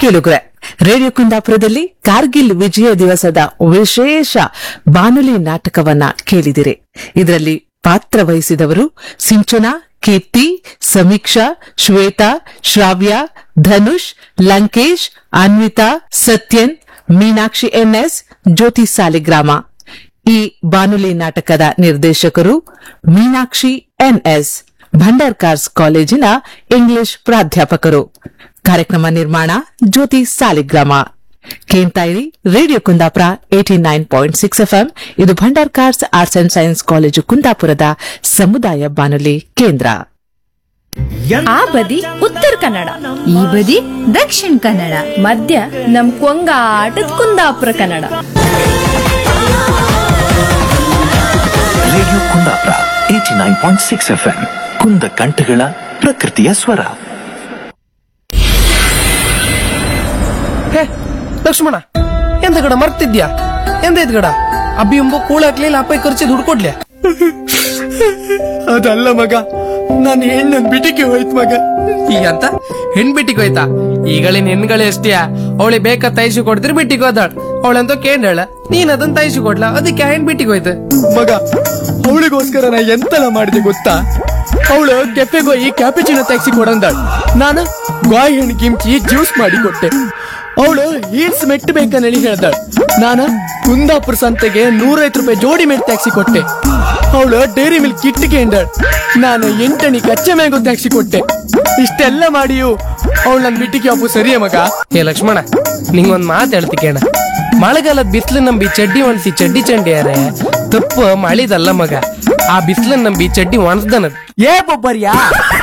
ಕೇಳುಗರೆ, ರೇಡಿಯೋ ಕುಂದಾಪುರದಲ್ಲಿ ಕಾರ್ಗಿಲ್ ವಿಜಯ ದಿವಸದ ವಿಶೇಷ ಬಾನುಲಿ ನಾಟಕವನ್ನ ಕೇಳಿದಿರಿ. ಇದರಲ್ಲಿ ಪಾತ್ರ ವಹಿಸಿದವರು ಸಿಂಚನಾ, ಕೀರ್ತಿ, ಸಮೀಕ್ಷಾ, ಶ್ವೇತಾ, ಶ್ರಾವ್ಯ, ಧನುಷ್, ಲಂಕೇಶ್, ಅನ್ವಿತಾ, ಸತ್ಯನ್, ಮೀನಾಕ್ಷಿ ಎನ್ಎಸ್, ಜ್ಯೋತಿ ಸಾಲಿಗ್ರಾಮ. ಈ ಬಾನುಲಿ ನಾಟಕದ ನಿರ್ದೇಶಕರು ಮೀನಾಕ್ಷಿ ಎನ್ಎಸ್, ಭಂಡಾರ್ಕಾರ್ಸ್ ಕಾಲೇಜಿನ ಇಂಗ್ಲಿಷ್ ಪ್ರಾಧ್ಯಾಪಕರು. ಕಾರ್ಯಕ್ರಮ ನಿರ್ಮಾಣ ಜ್ಯೋತಿ ಸಾಲಿಗ್ರಾಮ. ಕೇಳ್ತಾ ಇರಿ ರೇಡಿಯೋ ಕುಂದಾಪುರ 89.6 FM. ಇದು Bhandarkars arts and science college ಕುಂದಾಪುರದ ಸಮುದಾಯ ಬಾನುಲಿ ಕೇಂದ್ರ. ಆ ಬದಿ ಉತ್ತರ ಕನ್ನಡ, ಈ ಬದಿ ದಕ್ಷಿಣ ಕನ್ನಡ, ಮಧ್ಯ ನಮ್ ಕೊಂಗಾಟದ ಕುಂದಾಪುರ ಕನ್ನಡ. Radio Kundapura 89.6 FM. ಕುಂದ ಕಂಠಗಳ ಪ್ರಕೃತಿಯ ಸ್ವರ. ಲಕ್ಷ್ಮಣ, ಎಂತ ಗಡ ಮರ್ತಿದ್ಯಾ? ಎಂದೈತ್ ಗಡ? ಅಬ್ಬಿ ಎಂಬ ಕೂಳ ಹಾಕ್ಲಿಲ್ಲ, ಅಪ್ಪ ಖರ್ಚು ದುಡ್ಡು ಕೊಡ್ಲಿ. ಅದಲ್ಲ ಮಗ, ನಾನು ಹೆಣ್ಣನ್ ಬಿಟಿಗೆ ಹೋಯ್ತು ಮಗ. ಈಗ ಅಂತ ಹೆಣ್ ಬಿಟ್ಟಿಗೆ ಹೋಯ್ತಾ? ಈಗಳಿನ ಹೆಣ್ಗಳೇ ಎಷ್ಟಿಯಾ? ಅವಳಿ ಬೇಕಾ ತೈಸು ಕೊಡ್ತಿರ್ ಬಿಟ್ಟಿಗೆ ಹೋದಾಳ್. ಅವಳಂತ ಕೇಳ, ನೀನ್ ಅದನ್ನ ತೈಸು ಕೊಡ್ಲಾ, ಅದಕ್ಕೆ ಹೆಣ್ ಬಿಟ್ಟಿಗೆ ಹೋಯ್ತು ಮಗ. ಅವಳಿಗೋಸ್ಕರ ನಾ ಎಂತೆಲ್ಲ ಮಾಡಿದೆ ಗೊತ್ತಾ? ಅವಳು ಕೆಫೆಗೆ ಹೋಗಿ ಕ್ಯಾಪಿಚಿನೋ ತೆಗ್ಸಿ ಕೊಡಂದಾಳ್. ನಾನು ಗಾಯಿ ಹಣ್ಣು ಕಿಮ್ಚಿ ಜ್ಯೂಸ್ ಮಾಡಿ ಕೊಟ್ಟೆ. ಅವಳು ಹೀಲ್ಸ್ ಮೆಟ್ ಬೇಕಂದೇಳಿ ಹೇಳ್ದಾಳ. ನಾನು ಕುಂದಾಪುರ ಸಂತೆಗೆ 150 ರೂಪಾಯಿ ಜೋಡಿ ಮೆಟ್ ಟ್ಯಾಕ್ಸಿ ಕೊಟ್ಟೆ. ಅವಳು ಡೈರಿ ಮಿಲ್ಕ್ ಕಿಟ್ಟಿಗೆ ಎಂದಾಳ. ನಾನು 8 ಕಚ್ಚೆ ಮ್ಯಾಂಗೋ ಟ್ಯಾಕ್ಸಿ ಕೊಟ್ಟೆ. ಇಷ್ಟೆಲ್ಲ ಮಾಡಿಯು ಅವಳು ನನ್ ಬಿಟ್ಟಿಗೆ ಅಪ್ಪು ಸರಿಯೇ ಮಗ? ಏ ಲಕ್ಷ್ಮಣ, ನಿಂಗೊಂದ್ ಮಾತು ಹೇಳ್ತಿ ಕೇಳ. ಮಳೆಗಾಲದ ಬಿಸಿಲು ನಂಬಿ ಚಡ್ಡಿ ಒಣಸಿ ಚಡ್ಡಿ ಚಂಡಿಯಾರೆ ತಪ್ಪು ಮಳಿದಲ್ಲ ಮಗ. ಆ ಬಿಸಿಲನ್ನ ನಂಬಿ ಚಡ್ಡಿ ಒಣಸ್ದನದ್ ಏ ಬೊಬ್ಬರ್ಯಾ.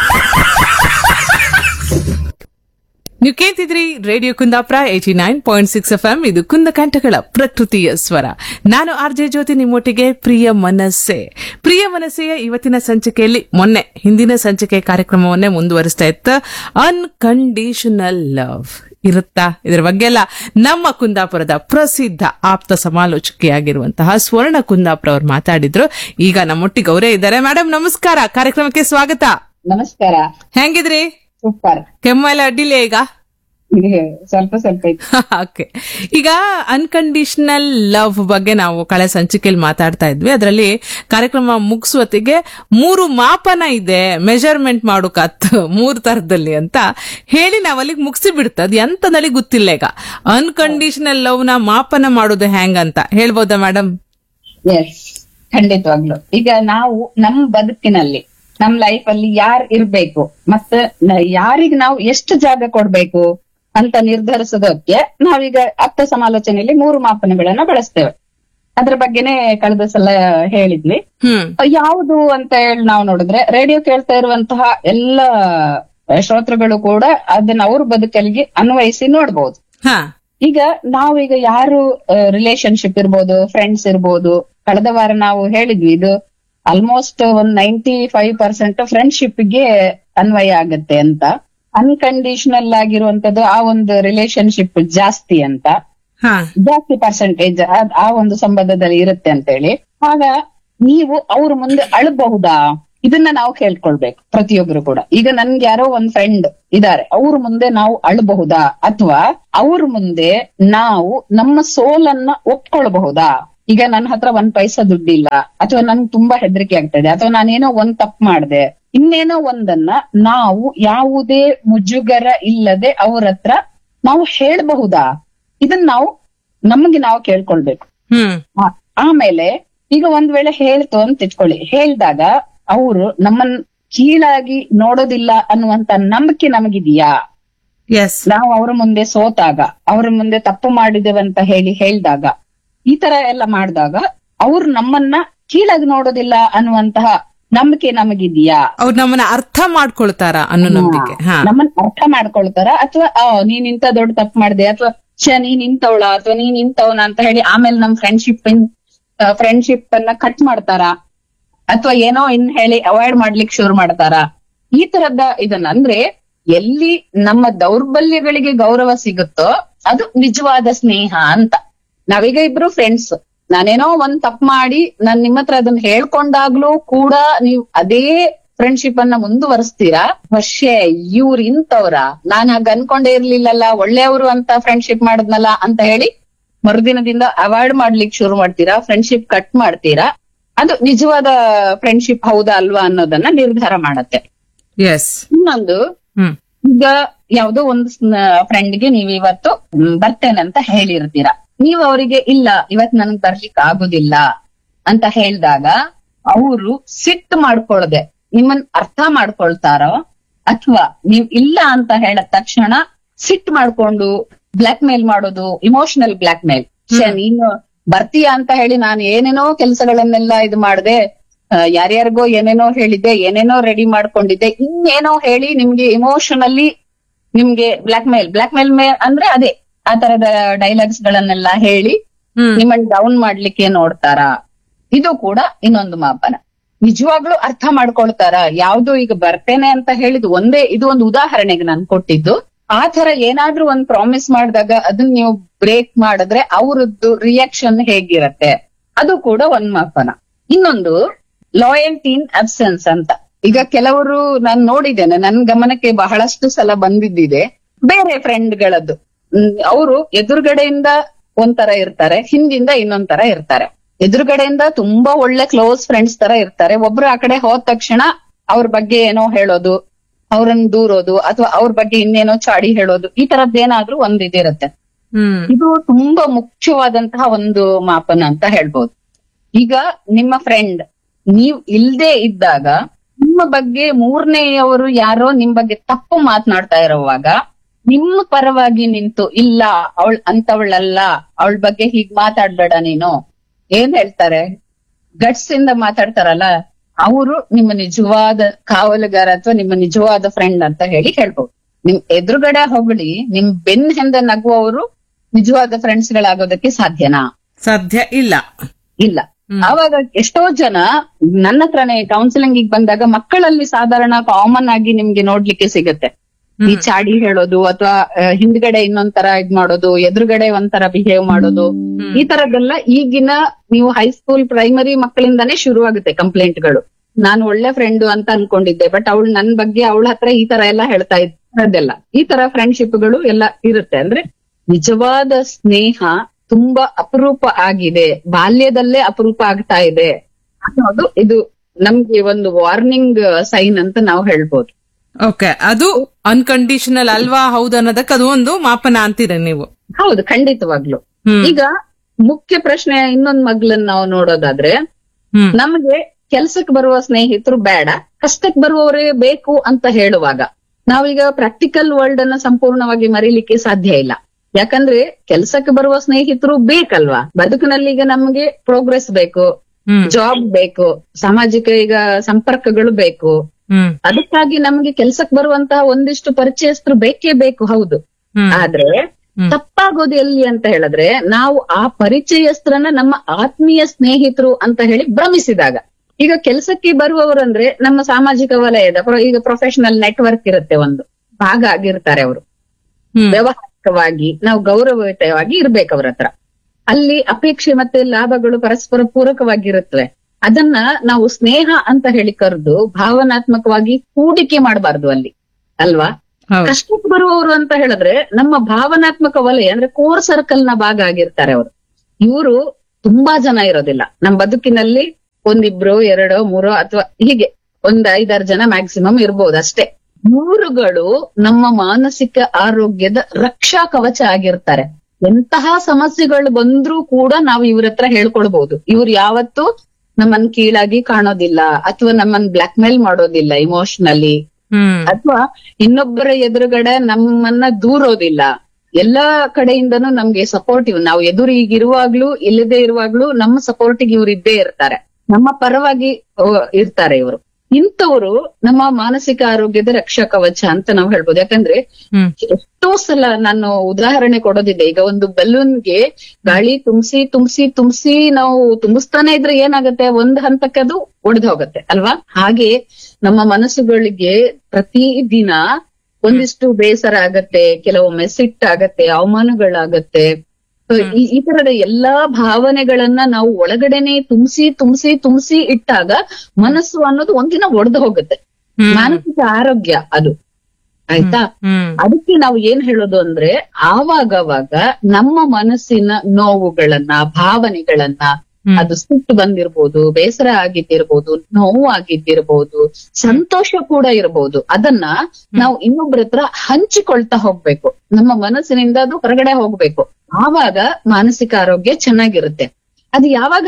ನೀವು ಕೇಳ್ತಿದ್ರಿ ರೇಡಿಯೋ ಕುಂದಾಪುರ 89.6 FM. ಇದು ಕುಂದ ಕಂಠಗಳ ಪ್ರಕೃತಿಯ ಸ್ವರ. ನಾನು ಆರ್ಜೆ ಜ್ಯೋತಿ, ನಿಮ್ಮೊಟ್ಟಿಗೆ ಪ್ರಿಯ ಮನಸ್ಸೆಯ ಇವತ್ತಿನ ಸಂಚಿಕೆಯಲ್ಲಿ ಹಿಂದಿನ ಸಂಚಿಕೆ ಕಾರ್ಯಕ್ರಮವನ್ನೇ ಮುಂದುವರಿಸ್ತಾ ಇತ್ತು. ಅನ್ಕಂಡೀಷನಲ್ ಲವ್ ಇರುತ್ತಾ? ಇದರ ಬಗ್ಗೆ ಎಲ್ಲ ನಮ್ಮ ಕುಂದಾಪುರದ ಪ್ರಸಿದ್ಧ ಆಪ್ತ ಸಮಾಲೋಚಕಿಯಾಗಿರುವಂತಹ ಸ್ವರ್ಣ ಕುಂದಾಪುರ ಅವರು ಮಾತಾಡಿದ್ರು. ಈಗ ನಮ್ಮೊಟ್ಟಿಗೆ ಅವರೇ ಇದ್ದಾರೆ. ಮೇಡಮ್ ನಮಸ್ಕಾರ, ಕಾರ್ಯಕ್ರಮಕ್ಕೆ ಸ್ವಾಗತ. ನಮಸ್ಕಾರ. ಹೆಂಗಿದ್ರಿ? ಸೂಪರ್. ಕೆಮ್ಮೆಲ್ಲ ಅಡ್ಡಿಲ್ಲ ಈಗ? ಸ್ವಲ್ಪ ಓಕೆ. ಈಗ ಅನ್ಕಂಡೀಷನಲ್ ಲವ್ ಬಗ್ಗೆ ನಾವು ಕಳೆ ಸಂಚಿಕೆಯಲ್ಲಿ ಮಾತಾಡ್ತಾ ಇದ್ವಿ. ಅದರಲ್ಲಿ ಕಾರ್ಯಕ್ರಮ ಮುಗಿಸುವತ್ತಿಗೆ 3 ಮಾಪನ ಇದೆ, ಮೆಜರ್ಮೆಂಟ್ ಮಾಡೋಕತ್ 3 ತರದಲ್ಲಿ ಅಂತ ಹೇಳಿ ನಾವ್ ಅಲ್ಲಿಗೆ ಮುಗಿಸಿ ಬಿಡ್ತದ. ಎಂತದಲ್ಲಿ ಗೊತ್ತಿಲ್ಲ. ಈಗ ಅನ್ಕಂಡೀಷನಲ್ ಲವ್ ನ ಮಾಪನ ಮಾಡೋದು ಹೆಂಗಂತ ಹೇಳ್ಬೋದಾ ಮೇಡಮ್? ಎಸ್, ಖಂಡಿತವಾಗ್ಲು. ಈಗ ನಾವು ನಮ್ ಬದುಕಿನಲ್ಲಿ, ನಮ್ ಲೈಫ್ ಅಲ್ಲಿ ಯಾರ್ ಇರ್ಬೇಕು ಮತ್ತೆ ಯಾರಿಗ್ ನಾವು ಎಷ್ಟು ಜಾಗ ಕೊಡ್ಬೇಕು ಅಂತ ನಿರ್ಧರಿಸೋದಕ್ಕೆ ನಾವೀಗ ಆಪ್ತ ಸಮಾಲೋಚನೆಯಲ್ಲಿ 3 ಮಾಪನಗಳನ್ನ ಬಳಸ್ತೇವೆ. ಅದ್ರ ಬಗ್ಗೆನೆ ಕಳೆದ ಸಲ ಹೇಳಿದ್ವಿ. ಯಾವುದು ಅಂತ ಹೇಳಿ ನಾವು ನೋಡಿದ್ರೆ, ರೇಡಿಯೋ ಕೇಳ್ತಾ ಇರುವಂತಹ ಎಲ್ಲ ಶ್ರೋತೃಗಳು ಕೂಡ ಅದನ್ನ ಅವ್ರ ಬದುಕಲ್ಲಿಗೆ ಅನ್ವಯಿಸಿ ನೋಡ್ಬೋದು. ಈಗ ನಾವೀಗ ಯಾರು ರಿಲೇಶನ್ಶಿಪ್ ಇರ್ಬೋದು, ಫ್ರೆಂಡ್ಸ್ ಇರ್ಬೋದು, ಕಳೆದ ವಾರ ನಾವು ಹೇಳಿದ್ವಿ ಇದು ಆಲ್ಮೋಸ್ಟ್ 95% ಫ್ರೆಂಡ್ಶಿಪ್ ಗೆ ಅನ್ವಯ ಆಗತ್ತೆ ಅಂತ. ಅನ್ಕಂಡೀಷನಲ್ ಆಗಿರುವಂತದ್ದು ಆ ಒಂದು ರಿಲೇಶನ್ಶಿಪ್ ಜಾಸ್ತಿ ಅಂತ, ಜಾಸ್ತಿ ಪರ್ಸೆಂಟೇಜ್ ಆ ಒಂದು ಸಂಬಂಧದಲ್ಲಿ ಇರುತ್ತೆ ಅಂತ ಹೇಳಿ. ಆಗ ನೀವು ಅವ್ರ ಮುಂದೆ ಅಳಬಹುದಾ? ಇದನ್ನ ನಾವು ಕೇಳ್ಕೊಳ್ಬೇಕು ಪ್ರತಿಯೊಬ್ರು ಕೂಡ. ಈಗ ನನ್ಗೆ ಯಾರೋ ಒಂದ್ ಫ್ರೆಂಡ್ ಇದಾರೆ, ಅವ್ರ ಮುಂದೆ ನಾವು ಅಳಬಹುದಾ? ಅಥವಾ ಅವ್ರ ಮುಂದೆ ನಾವು ನಮ್ಮ ಸೋಲನ್ನ ಒಪ್ಕೊಳ್ಬಹುದಾ? ಈಗ ನನ್ನ ಹತ್ರ 1 ಪೈಸಾ ದುಡ್ಡಿಲ್ಲ, ಅಥವಾ ನನ್ಗೆ ತುಂಬಾ ಹೆದರಿಕೆ ಆಗ್ತದೆ, ಅಥವಾ ನಾನೇನೋ ಒಂದ್ ತಪ್ಪು ಮಾಡ್ದೆ, ಇನ್ನೇನೋ ಒಂದನ್ನ ನಾವು ಯಾವುದೇ ಮುಜುಗರ ಇಲ್ಲದೆ ಅವ್ರ ಹತ್ರ ನಾವು ಹೇಳ್ಬಹುದಾ? ಇದನ್ನ ನಮ್ಗೆ ನಾವು ಕೇಳ್ಕೊಳ್ಬೇಕು. ಆಮೇಲೆ ಈಗ ಒಂದ್ ವೇಳೆ ಹೇಳ್ತು ಅಂತ ಇಟ್ಕೊಳ್ಳಿ, ಹೇಳ್ದಾಗ ಅವರು ನಮ್ಮನ್ ಕೀಳಾಗಿ ನೋಡೋದಿಲ್ಲ ಅನ್ನುವಂತ ನಂಬಿಕೆ ನಮಗಿದೆಯಾ? ನಾವು ಅವ್ರ ಮುಂದೆ ಸೋತಾಗ, ಅವ್ರ ಮುಂದೆ ತಪ್ಪು ಮಾಡಿದೇವಂತ ಹೇಳ್ದಾಗ, ಈ ತರ ಎಲ್ಲ ಮಾಡಿದಾಗ ಅವ್ರು ನಮ್ಮನ್ನ ಕೀಳಾಗಿ ನೋಡೋದಿಲ್ಲ ಅನ್ನುವಂತಹ ನಂಬಿಕೆ ನಮಗಿದೆಯಾ? ಅವ್ರು ನಮ್ಮನ್ನ ಅರ್ಥ ಮಾಡ್ಕೊಳ್ತಾರ ಅನ್ನೋ ನಂಬಿಕೆ, ನಮ್ಮನ್ನ ಅರ್ಥ ಮಾಡ್ಕೊಳ್ತಾರ? ಅಥವಾ ನೀನ್ ಇಂತ ದೊಡ್ಡ ತಪ್ಪು ಮಾಡಿದೆ, ಅಥವಾ ನೀನ್ ಇಂತವಳ, ಅಥವಾ ನೀನ್ ಇಂತವನ ಅಂತ ಹೇಳಿ ಆಮೇಲೆ ನಮ್ ಫ್ರೆಂಡ್ಶಿಪ್ ಅನ್ನ ಕಟ್ ಮಾಡ್ತಾರ? ಅಥವಾ ಏನೋ ಹೇಳಿ ಅವಾಯ್ಡ್ ಮಾಡ್ಲಿಕ್ಕೆ ಶುರು ಮಾಡ್ತಾರ? ಈ ತರದ ಇದನ್ನ, ಅಂದ್ರೆ ಎಲ್ಲಿ ನಮ್ಮ ದೌರ್ಬಲ್ಯಗಳಿಗೆ ಗೌರವ ಸಿಗುತ್ತೋ ಅದು ನಿಜವಾದ ಸ್ನೇಹ ಅಂತ. ನಾವೀಗ ಇಬ್ರು ಫ್ರೆಂಡ್ಸ್, ನಾನೇನೋ ಒಂದ್ ತಪ್ಪು ಮಾಡಿ ನಾನ್ ನಿಮ್ಮ ಹತ್ರ ಅದನ್ನ ಹೇಳ್ಕೊಂಡಾಗ್ಲೂ ಕೂಡ ನೀವ್ ಅದೇ ಫ್ರೆಂಡ್ಶಿಪ್ ಅನ್ನ ಮುಂದುವರಿಸ್ತೀರಾ, ವರ್ಷೆ ಇವ್ರು ಇಂತವ್ರ, ನಾನ್ ಹಾಗ ಅನ್ಕೊಂಡೇ ಇರ್ಲಿಲ್ಲಲ್ಲ, ಒಳ್ಳೆಯವರು ಅಂತ ಫ್ರೆಂಡ್ಶಿಪ್ ಮಾಡಿದ್ನಲ್ಲ ಅಂತ ಹೇಳಿ ಮರುದಿನದಿಂದ ಅವಾಯ್ಡ್ ಮಾಡ್ಲಿಕ್ಕೆ ಶುರು ಮಾಡ್ತೀರಾ, ಫ್ರೆಂಡ್ಶಿಪ್ ಕಟ್ ಮಾಡ್ತೀರಾ. ಅದು ನಿಜವಾದ ಫ್ರೆಂಡ್ಶಿಪ್ ಹೌದಾ ಅಲ್ವಾ ಅನ್ನೋದನ್ನ ನಿರ್ಧಾರ ಮಾಡತ್ತೆ. ಎಸ್. ಇನ್ನೊಂದು, ಈಗ ಯಾವ್ದೋ ಒಂದು ಫ್ರೆಂಡ್ಗೆ ನೀವ್ ಇವತ್ತು ಬರ್ತೇನೆ ಅಂತ ಹೇಳಿರ್ತೀರಾ, ನೀವು ಅವರಿಗೆ ಇಲ್ಲ ಇವತ್ ನನ್ಗ್ ಬರ್ಲಿಕ್ಕೆ ಆಗುದಿಲ್ಲ ಅಂತ ಹೇಳಿದಾಗ ಅವರು ಸಿಟ್ಟು ಮಾಡ್ಕೊಳ್ದೆ ನಿಮ್ಮನ್ ಅರ್ಥ ಮಾಡ್ಕೊಳ್ತಾರೋ, ಅಥವಾ ನೀವ್ ಇಲ್ಲ ಅಂತ ಹೇಳಿದ ತಕ್ಷಣ ಸಿಟ್ಟು ಮಾಡ್ಕೊಂಡು ಬ್ಲಾಕ್ ಮೇಲ್ ಮಾಡೋದು, ಇಮೋಷನಲ್ ಬ್ಲಾಕ್ ಮೇಲ್. ನೀನು ಬರ್ತೀಯಾ ಅಂತ ಹೇಳಿ ನಾನು ಏನೇನೋ ಕೆಲಸಗಳನ್ನೆಲ್ಲ ಇದು ಮಾಡ್ದೆ, ಯಾರ್ಯಾರಿಗೋ ಏನೇನೋ ಹೇಳಿದ್ದೆ, ಏನೇನೋ ರೆಡಿ ಮಾಡ್ಕೊಂಡಿದ್ದೆ, ಇನ್ನೇನೋ ಹೇಳಿ ನಿಮ್ಗೆ ಇಮೋಷನಲಿ ನಿಮ್ಗೆ ಬ್ಲಾಕ್ ಮೇಲ್ ಅಂದ್ರೆ ಅದೇ ಆ ತರದ ಡೈಲಾಗ್ಸ್ ಗಳನ್ನೆಲ್ಲ ಹೇಳಿ ನಿಮ್ಮನ್ನ ಡೌನ್ ಮಾಡ್ಲಿಕ್ಕೆ ನೋಡ್ತಾರ. ಇದು ಕೂಡ ಇನ್ನೊಂದು ಮಾಪನ. ನಿಜವಾಗ್ಲೂ ಅರ್ಥ ಮಾಡ್ಕೊಳ್ತಾರ, ಯಾವ್ದು ಈಗ ಬರ್ತೇನೆ ಅಂತ ಹೇಳಿದ್ ಒಂದೇ, ಇದು ಒಂದು ಉದಾಹರಣೆಗೆ ನಾನು ಕೊಟ್ಟಿದ್ದು. ಆ ತರ ಏನಾದ್ರೂ ಒಂದ್ ಪ್ರಾಮಿಸ್ ಮಾಡಿದಾಗ ಅದನ್ನ ನೀವು ಬ್ರೇಕ್ ಮಾಡಿದ್ರೆ ಅವರದ್ದು ರಿಯಾಕ್ಷನ್ ಹೇಗಿರತ್ತೆ, ಅದು ಕೂಡ ಒಂದ್ ಮಾಪನ. ಇನ್ನೊಂದು ಲಾಯಲ್ಟಿ ಇನ್ ಅಬ್ಸೆನ್ಸ್ ಅಂತ. ಈಗ ಕೆಲವರು ನಾನು ನೋಡಿದ್ದೇನೆ, ನನ್ ಗಮನಕ್ಕೆ ಬಹಳಷ್ಟು ಸಲ ಬಂದಿದ್ದಿದೆ, ಬೇರೆ ಫ್ರೆಂಡ್ಗಳದ್ದು. ಅವರು ಎದುರುಗಡೆಯಿಂದ ಒಂಥರ ಇರ್ತಾರೆ, ಹಿಂದಿಂದ ಇನ್ನೊಂದ್ ತರ ಇರ್ತಾರೆ. ಎದುರುಗಡೆಯಿಂದ ತುಂಬಾ ಒಳ್ಳೆ ಕ್ಲೋಸ್ ಫ್ರೆಂಡ್ಸ್ ತರ ಇರ್ತಾರೆ, ಒಬ್ರು ಆ ಕಡೆ ಹೋದ ತಕ್ಷಣ ಅವ್ರ ಬಗ್ಗೆ ಏನೋ ಹೇಳೋದು, ಅವ್ರನ್ನ ದೂರೋದು, ಅಥವಾ ಅವ್ರ ಬಗ್ಗೆ ಇನ್ನೇನೋ ಚಾಡಿ ಹೇಳೋದು, ಈ ತರದ್ದೇನಾದ್ರೂ ಒಂದ್ ಇದಿರುತ್ತೆ. ಇದು ತುಂಬಾ ಮುಖ್ಯವಾದಂತಹ ಒಂದು ಮಾಪನ ಅಂತ ಹೇಳ್ಬೋದು. ಈಗ ನಿಮ್ಮ ಫ್ರೆಂಡ್ ನೀವ್ ಇಲ್ದೇ ಇದ್ದಾಗ ನಿಮ್ಮ ಬಗ್ಗೆ ಮೂರನೆಯವರು ಯಾರೋ ನಿಮ್ ಬಗ್ಗೆ ತಪ್ಪು ಮಾತನಾಡ್ತಾ ಇರೋವಾಗ ನಿಮ್ಮ ಪರವಾಗಿ ನಿಂತು ಇಲ್ಲ ಅಂತವಳಲ್ಲ, ಅವಳ ಬಗ್ಗೆ ಹೀಗ್ ಮಾತಾಡ್ಬೇಡ ನೀನು, ಏನ್ ಹೇಳ್ತಾರೆ, ಗಟ್ಸ್ ಇಂದ ಮಾತಾಡ್ತಾರಲ್ಲ, ಅವರು ನಿಮ್ಮ ನಿಜವಾದ ಕಾವಲುಗಾರ ಅಥವಾ ನಿಮ್ಮ ನಿಜವಾದ ಫ್ರೆಂಡ್ ಅಂತ ಹೇಳಿ ಹೇಳ್ಬೋದು. ನಿಮ್ ಎದುರುಗಡೆ ಹೊಗಳಿ ನಿಮ್ ಬೆನ್ ಹಿಂದೆ ನಗುವವರು ನಿಜವಾದ ಫ್ರೆಂಡ್ಸ್ ಗಳಾಗೋದಕ್ಕೆ ಸಾಧ್ಯನಾ? ಸಾಧ್ಯ ಇಲ್ಲ. ಇಲ್ಲ. ಆವಾಗ ಎಷ್ಟೋ ಜನ ನನ್ನ ಹತ್ರನೇ ಕೌನ್ಸಿಲಿಂಗ್ ಬಂದಾಗ ಮಕ್ಕಳಲ್ಲಿ ಸಾಧಾರಣ ಕಾಮನ್ ಆಗಿ ನಿಮ್ಗೆ ನೋಡ್ಲಿಕ್ಕೆ ಸಿಗುತ್ತೆ. ಈ ಚಾಡಿ ಹೇಳೋದು, ಅಥವಾ ಹಿಂದ್ಗಡೆ ಇನ್ನೊಂದ್ ತರ ಇದ್ ಮಾಡೋದು, ಎದುರುಗಡೆ ಒಂಥರ ಬಿಹೇವ್ ಮಾಡೋದು, ಈ ತರದ್ದೆಲ್ಲ ಈಗಿನ ನೀವು ಹೈಸ್ಕೂಲ್ ಪ್ರೈಮರಿ ಮಕ್ಕಳಿಂದಾನೇ ಶುರು ಆಗುತ್ತೆ ಕಂಪ್ಲೇಂಟ್ಗಳು. ನಾನು ಒಳ್ಳೆ ಫ್ರೆಂಡ್ ಅಂತ ಅನ್ಕೊಂಡಿದ್ದೆ, ಬಟ್ ಅವಳು ನನ್ ಬಗ್ಗೆ ಅವಳ ಹತ್ರ ಈ ತರ ಎಲ್ಲ ಹೇಳ್ತಾ ಇದ್ದೆಲ್ಲ. ಈ ತರ ಫ್ರೆಂಡ್ಶಿಪ್ಗಳು ಎಲ್ಲ ಇರುತ್ತೆ. ಅಂದ್ರೆ ನಿಜವಾದ ಸ್ನೇಹ ತುಂಬಾ ಅಪರೂಪ ಆಗಿದೆ, ಬಾಲ್ಯದಲ್ಲೇ ಅಪರೂಪ ಆಗ್ತಾ ಇದೆ ಅನ್ನೋದು ಇದು ನಮ್ಗೆ ಒಂದು ವಾರ್ನಿಂಗ್ ಸೈನ್ ಅಂತ ನಾವು ಹೇಳ್ಬೋದು. ಓಕೆ, ಅದು ಅನ್ಕಂಡೀಷನಲ್ ಅಲ್ವಾ ಹೌದು ಅನ್ನೋದಕ್ಕೆ ಅದು ಒಂದು ಮಾಪನ ಅಂತೀರ ನೀವು? ಹೌದು, ಖಂಡಿತವಾಗ್ಲು. ಈಗ ಮುಖ್ಯ ಪ್ರಶ್ನೆ ಇನ್ನೊಂದ್ ಮಗ್ಲನ್ನ ನಾವು ನೋಡೋದಾದ್ರೆ, ನಮ್ಗೆ ಕೆಲ್ಸಕ್ಕೆ ಬರುವ ಸ್ನೇಹಿತರು ಬೇಡ, ಕಷ್ಟಕ್ಕೆ ಬರುವವರೇ ಬೇಕು ಅಂತ ಹೇಳುವಾಗ ನಾವೀಗ ಪ್ರಾಕ್ಟಿಕಲ್ ವರ್ಲ್ಡ್ ಅನ್ನ ಸಂಪೂರ್ಣವಾಗಿ ಮರೀಲಿಕ್ಕೆ ಸಾಧ್ಯ ಇಲ್ಲ. ಯಾಕಂದ್ರೆ ಕೆಲ್ಸಕ್ಕೆ ಬರುವ ಸ್ನೇಹಿತರು ಬೇಕಲ್ವಾ, ಬದುಕಿನಲ್ಲಿ ಈಗ ನಮ್ಗೆ ಪ್ರೋಗ್ರೆಸ್ ಬೇಕು, ಜಾಬ್ ಬೇಕು, ಸಾಮಾಜಿಕ ಈಗ ಸಂಪರ್ಕಗಳು ಬೇಕು. ಅದಕ್ಕಾಗಿ ನಮ್ಗೆ ಕೆಲ್ಸಕ್ಕೆ ಬರುವಂತಹ ಒಂದಿಷ್ಟು ಪರಿಚಯಸ್ಥರು ಬೇಕೇ ಬೇಕು, ಹೌದು. ಆದ್ರೆ ತಪ್ಪಾಗೋದು ಎಲ್ಲಿ ಅಂತ ಹೇಳಿದ್ರೆ, ನಾವು ಆ ಪರಿಚಯಸ್ಥರನ್ನ ನಮ್ಮ ಆತ್ಮೀಯ ಸ್ನೇಹಿತರು ಅಂತ ಹೇಳಿ ಭ್ರಮಿಸಿದಾಗ. ಈಗ ಕೆಲ್ಸಕ್ಕೆ ಬರುವವರಂದ್ರೆ ನಮ್ಮ ಸಾಮಾಜಿಕ ವಲಯದ ಈಗ ಪ್ರೊಫೆಷನಲ್ ನೆಟ್ವರ್ಕ್ ಇರುತ್ತೆ, ಒಂದು ಭಾಗ ಆಗಿರ್ತಾರೆ ಅವರು. ವ್ಯವಹಾರಿಕವಾಗಿ ನಾವು ಗೌರವಯುತವಾಗಿ ಇರ್ಬೇಕು ಅವ್ರ ಹತ್ರ. ಅಲ್ಲಿ ಅಪೇಕ್ಷೆ ಮತ್ತೆ ಲಾಭಗಳು ಪರಸ್ಪರ ಪೂರಕವಾಗಿರುತ್ತವೆ. ಅದನ್ನ ನಾವು ಸ್ನೇಹ ಅಂತ ಹೇಳಿ ಕರೆದು ಭಾವನಾತ್ಮಕವಾಗಿ ಹೂಡಿಕೆ ಮಾಡಬಾರ್ದು ಅಲ್ಲಿ, ಅಲ್ವಾ? ಕಷ್ಟಕ್ಕೆ ಬರುವವರು ಅಂತ ಹೇಳಿದ್ರೆ ನಮ್ಮ ಭಾವನಾತ್ಮಕ ವಲಯ ಅಂದ್ರೆ ಕೋರ್ ಸರ್ಕಲ್ ನ ಭಾಗ ಆಗಿರ್ತಾರೆ ಅವರು. ಇವರು ತುಂಬಾ ಜನ ಇರೋದಿಲ್ಲ ನಮ್ಮ ಬದುಕಿನಲ್ಲಿ, ಒಂದಿಬ್ರು ಎರಡೋ ಮೂರೋ ಅಥವಾ ಹೀಗೆ ಒಂದ್ 5-6 ಜನ ಮ್ಯಾಕ್ಸಿಮಮ್ ಇರ್ಬೋದು ಅಷ್ಟೇ. ಇವರುಗಳು ನಮ್ಮ ಮಾನಸಿಕ ಆರೋಗ್ಯದ ರಕ್ಷಾ ಕವಚ ಆಗಿರ್ತಾರೆ. ಎಂತಹ ಸಮಸ್ಯೆಗಳು ಬಂದ್ರೂ ಕೂಡ ನಾವು ಇವ್ರ ಹತ್ರ ಹೇಳ್ಕೊಳ್ಬಹುದು. ಇವ್ರು ಯಾವತ್ತೂ ನಮ್ಮನ್ ಕೀಳಾಗಿ ಕಾಣೋದಿಲ್ಲ, ಅಥವಾ ನಮ್ಮನ್ ಬ್ಲಾಕ್ ಮೇಲ್ ಮಾಡೋದಿಲ್ಲ ಇಮೋಷನಲಿ, ಅಥವಾ ಇನ್ನೊಬ್ಬರ ಎದುರುಗಡೆ ನಮ್ಮನ್ನ ದೂರೋದಿಲ್ಲ. ಎಲ್ಲಾ ಕಡೆಯಿಂದನೂ ನಮ್ಗೆ ಸಪೋರ್ಟಿವ್, ನಾವು ಎದುರಿಗಿರುವಾಗ್ಲೂ ಇಲ್ಲದೆ ಇರುವಾಗ್ಲೂ ನಮ್ಮ ಸಪೋರ್ಟಿಗೆ ಇವ್ರು ಇದ್ದೇ ಇರ್ತಾರೆ, ನಮ್ಮ ಪರವಾಗಿ ಇರ್ತಾರೆ ಇವರು. ಇಂಥವರು ನಮ್ಮ ಮಾನಸಿಕ ಆರೋಗ್ಯದ ರಕ್ಷಾ ಕವಚ ಅಂತ ನಾವು ಹೇಳ್ಬೋದು. ಯಾಕಂದ್ರೆ ಎಷ್ಟೋ ಸಲ ನಾನು ಉದಾಹರಣೆ ಕೊಡೋದಿದೆ. ಈಗ ಒಂದು ಬಲೂನ್ಗೆ ಗಾಳಿ ತುಂಬಿಸಿ ತುಂಬಿಸಿ ತುಂಬಿಸಿ ನಾವು ತುಂಬಿಸ್ತಾನೆ ಇದ್ರೆ ಏನಾಗತ್ತೆ, ಒಂದ್ ಹಂತಕ್ಕೆ ಅದು ಒಡೆದು ಹೋಗತ್ತೆ ಅಲ್ವಾ? ಹಾಗೆ ನಮ್ಮ ಮನಸ್ಸುಗಳಿಗೆ ಪ್ರತಿ ದಿನ ಒಂದಿಷ್ಟು ಬೇಸರ ಆಗತ್ತೆ, ಕೆಲವೊಮ್ಮೆ ಸಿಟ್ಟಾಗತ್ತೆ, ಅವಮಾನಗಳಾಗತ್ತೆ. ಈ ತರದ ಎಲ್ಲಾ ಭಾವನೆಗಳನ್ನ ನಾವು ಒಳಗಡೆನೆ ತುಂಬಿಸಿ ತುಂಬಿಸಿ ತುಂಬಿಸಿ ಇಟ್ಟಾಗ ಮನಸ್ಸು ಅನ್ನೋದು ಒಂದಿನ ಒಡೆದು ಹೋಗುತ್ತೆ. ಮಾನಸಿಕ ಆರೋಗ್ಯ ಅದು, ಆಯ್ತಾ. ಅದಕ್ಕೆ ನಾವು ಏನ್ ಹೇಳೋದು ಅಂದ್ರೆ, ಆವಾಗವಾಗ ನಮ್ಮ ಮನಸ್ಸಿನ ನೋವುಗಳನ್ನ, ಭಾವನೆಗಳನ್ನ, ಅದು ಸಿಟ್ಟು ಬಂದಿರ್ಬೋದು, ಬೇಸರ ಆಗಿದ್ದಿರ್ಬೋದು, ನೋವು ಆಗಿದ್ದಿರ್ಬೋದು, ಸಂತೋಷ ಕೂಡ ಇರ್ಬೋದು, ಅದನ್ನ ನಾವು ಇನ್ನೊಬ್ಬರ ಹತ್ರ ಹಂಚಿಕೊಳ್ತಾ ಹೋಗ್ಬೇಕು. ನಮ್ಮ ಮನಸ್ಸಿನಿಂದ ಅದು ಹೊರಗಡೆ ಹೋಗ್ಬೇಕು. ಆವಾಗ ಮಾನಸಿಕ ಆರೋಗ್ಯ ಚೆನ್ನಾಗಿರುತ್ತೆ. ಅದು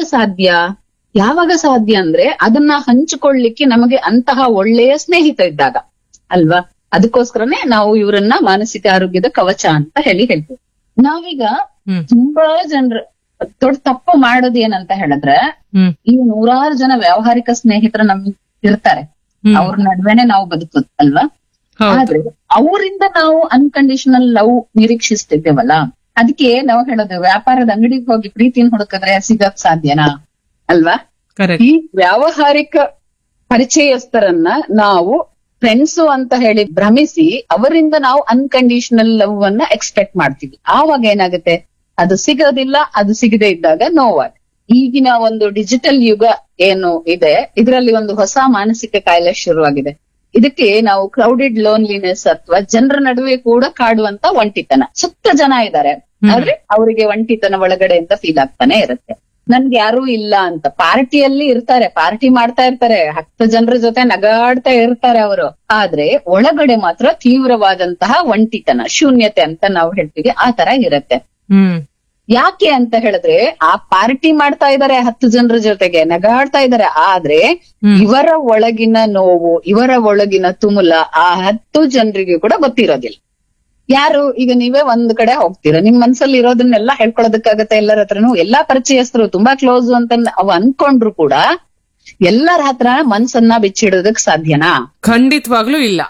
ಯಾವಾಗ ಸಾಧ್ಯ ಅಂದ್ರೆ ಅದನ್ನ ಹಂಚಿಕೊಳ್ಳಿಕ್ಕೆ ನಮಗೆ ಅಂತಹ ಒಳ್ಳೆಯ ಸ್ನೇಹಿತ ಇದ್ದಾಗ ಅಲ್ವಾ. ಅದಕ್ಕೋಸ್ಕರನೇ ನಾವು ಇವರನ್ನ ಮಾನಸಿಕ ಆರೋಗ್ಯದ ಕವಚ ಅಂತ ಹೇಳ್ತೀವಿ. ನಾವೀಗ ತುಂಬಾ ಜನರು ದೊಡ್ಡ ತಪ್ಪು ಮಾಡೋದು ಏನಂತ ಹೇಳಿದ್ರೆ, ಈ 100 ಜನ ವ್ಯಾವಹಾರಿಕ ಸ್ನೇಹಿತರು ನಮ್ಗೆ ಇರ್ತಾರೆ, ಅವ್ರ ನಡುವೆನೆ ನಾವು ಬದುಕೋದು ಅಲ್ವಾ. ಆದ್ರೆ ಅವರಿಂದ ನಾವು ಅನ್ಕಂಡೀಷನಲ್ ಲವ್ ನಿರೀಕ್ಷಿಸ್ತಿದ್ದೇವಲ್ಲ, ಅದಕ್ಕೆ ನಾವು ಹೇಳೋದು, ವ್ಯಾಪಾರದ ಅಂಗಡಿಗೆ ಹೋಗಿ ಪ್ರೀತಿನ ಹುಡುಕಿದ್ರೆ ಸಿಗಕ್ ಸಾಧ್ಯನಾ ಅಲ್ವಾ. ಈ ವ್ಯಾವಹಾರಿಕ ಪರಿಚಯಸ್ಥರನ್ನ ನಾವು ಫ್ರೆಂಡ್ಸು ಅಂತ ಹೇಳಿ ಭ್ರಮಿಸಿ ಅವರಿಂದ ನಾವು ಅನ್ಕಂಡೀಷನಲ್ ಲವ್ ಅನ್ನ ಎಕ್ಸ್ಪೆಕ್ಟ್ ಮಾಡ್ತೀವಿ. ಆವಾಗ ಏನಾಗುತ್ತೆ, ಅದು ಸಿಗೋದಿಲ್ಲ. ಅದು ಸಿಗದೆ ಇದ್ದಾಗ ನೋವಾಗ. ಈಗಿನ ಒಂದು ಡಿಜಿಟಲ್ ಯುಗ ಏನು ಇದೆ, ಇದರಲ್ಲಿ ಒಂದು ಹೊಸ ಮಾನಸಿಕ ಕಾಯಿಲೆ ಶುರುವಾಗಿದೆ. ಇದಕ್ಕೆ ನಾವು ಕ್ರೌಡೆಡ್ ಲೋನ್ಲಿನೆಸ್ ಅಥವಾ ಜನರ ನಡುವೆ ಕೂಡ ಕಾಡುವಂತ ಒಂಟಿತನ. ಸುತ್ತ ಜನ ಇದ್ದಾರೆ, ಆದ್ರೆ ಅವರಿಗೆ ಒಂಟಿತನ ಒಳಗಡೆಯಿಂದ ಫೀಲ್ ಆಗ್ತಾನೆ ಇರುತ್ತೆ. ನನ್ಗೆ ಯಾರೂ ಇಲ್ಲ ಅಂತ. ಪಾರ್ಟಿಯಲ್ಲಿ ಇರ್ತಾರೆ, ಪಾರ್ಟಿ ಮಾಡ್ತಾ ಇರ್ತಾರೆ, 10 ಜನರ ಜೊತೆ ನಗಾಡ್ತಾ ಇರ್ತಾರೆ ಅವರು, ಆದ್ರೆ ಒಳಗಡೆ ಮಾತ್ರ ತೀವ್ರವಾದಂತಹ ಒಂಟಿತನ, ಶೂನ್ಯತೆ ಅಂತ ನಾವು ಹೇಳ್ತೀವಿ, ಆ ತರ ಇರುತ್ತೆ. ಯಾಕೆ ಅಂತ ಹೇಳಿದ್ರೆ, ಆ ಪಾರ್ಟಿ ಮಾಡ್ತಾ ಇದಾರೆ 10 ಜನರ ಜೊತೆಗೆ, ನಗಾಡ್ತಾ ಇದಾರೆ, ಆದ್ರೆ ಇವರ ಒಳಗಿನ ನೋವು, ಇವರ ಒಳಗಿನ ತುಮುಲ ಆ 10 ಜನರಿಗೆ ಕೂಡ ಗೊತ್ತಿರೋದಿಲ್ಲ. ಯಾರು ಈಗ ನೀವೇ ಒಂದ್ ಕಡೆ ಹೋಗ್ತೀರಾ, ನಿಮ್ ಮನ್ಸಲ್ಲಿ ಇರೋದನ್ನೆಲ್ಲ ಹೇಳ್ಕೊಳೋದಕ್ಕಾಗತ್ತೆ ಎಲ್ಲರ ಹತ್ರನು. ಎಲ್ಲಾ ಪರಿಚಯಸ್ಥರು ತುಂಬಾ ಕ್ಲೋಸ್ ಅಂತ ಅವ್ ಅನ್ಕೊಂಡ್ರು ಕೂಡ ಎಲ್ಲರ ಹತ್ರ ಮನ್ಸನ್ನ ಬಿಚ್ಚಿಡೋದಕ್ ಸಾಧ್ಯನಾ? ಖಂಡಿತವಾಗ್ಲೂ ಇಲ್ಲ.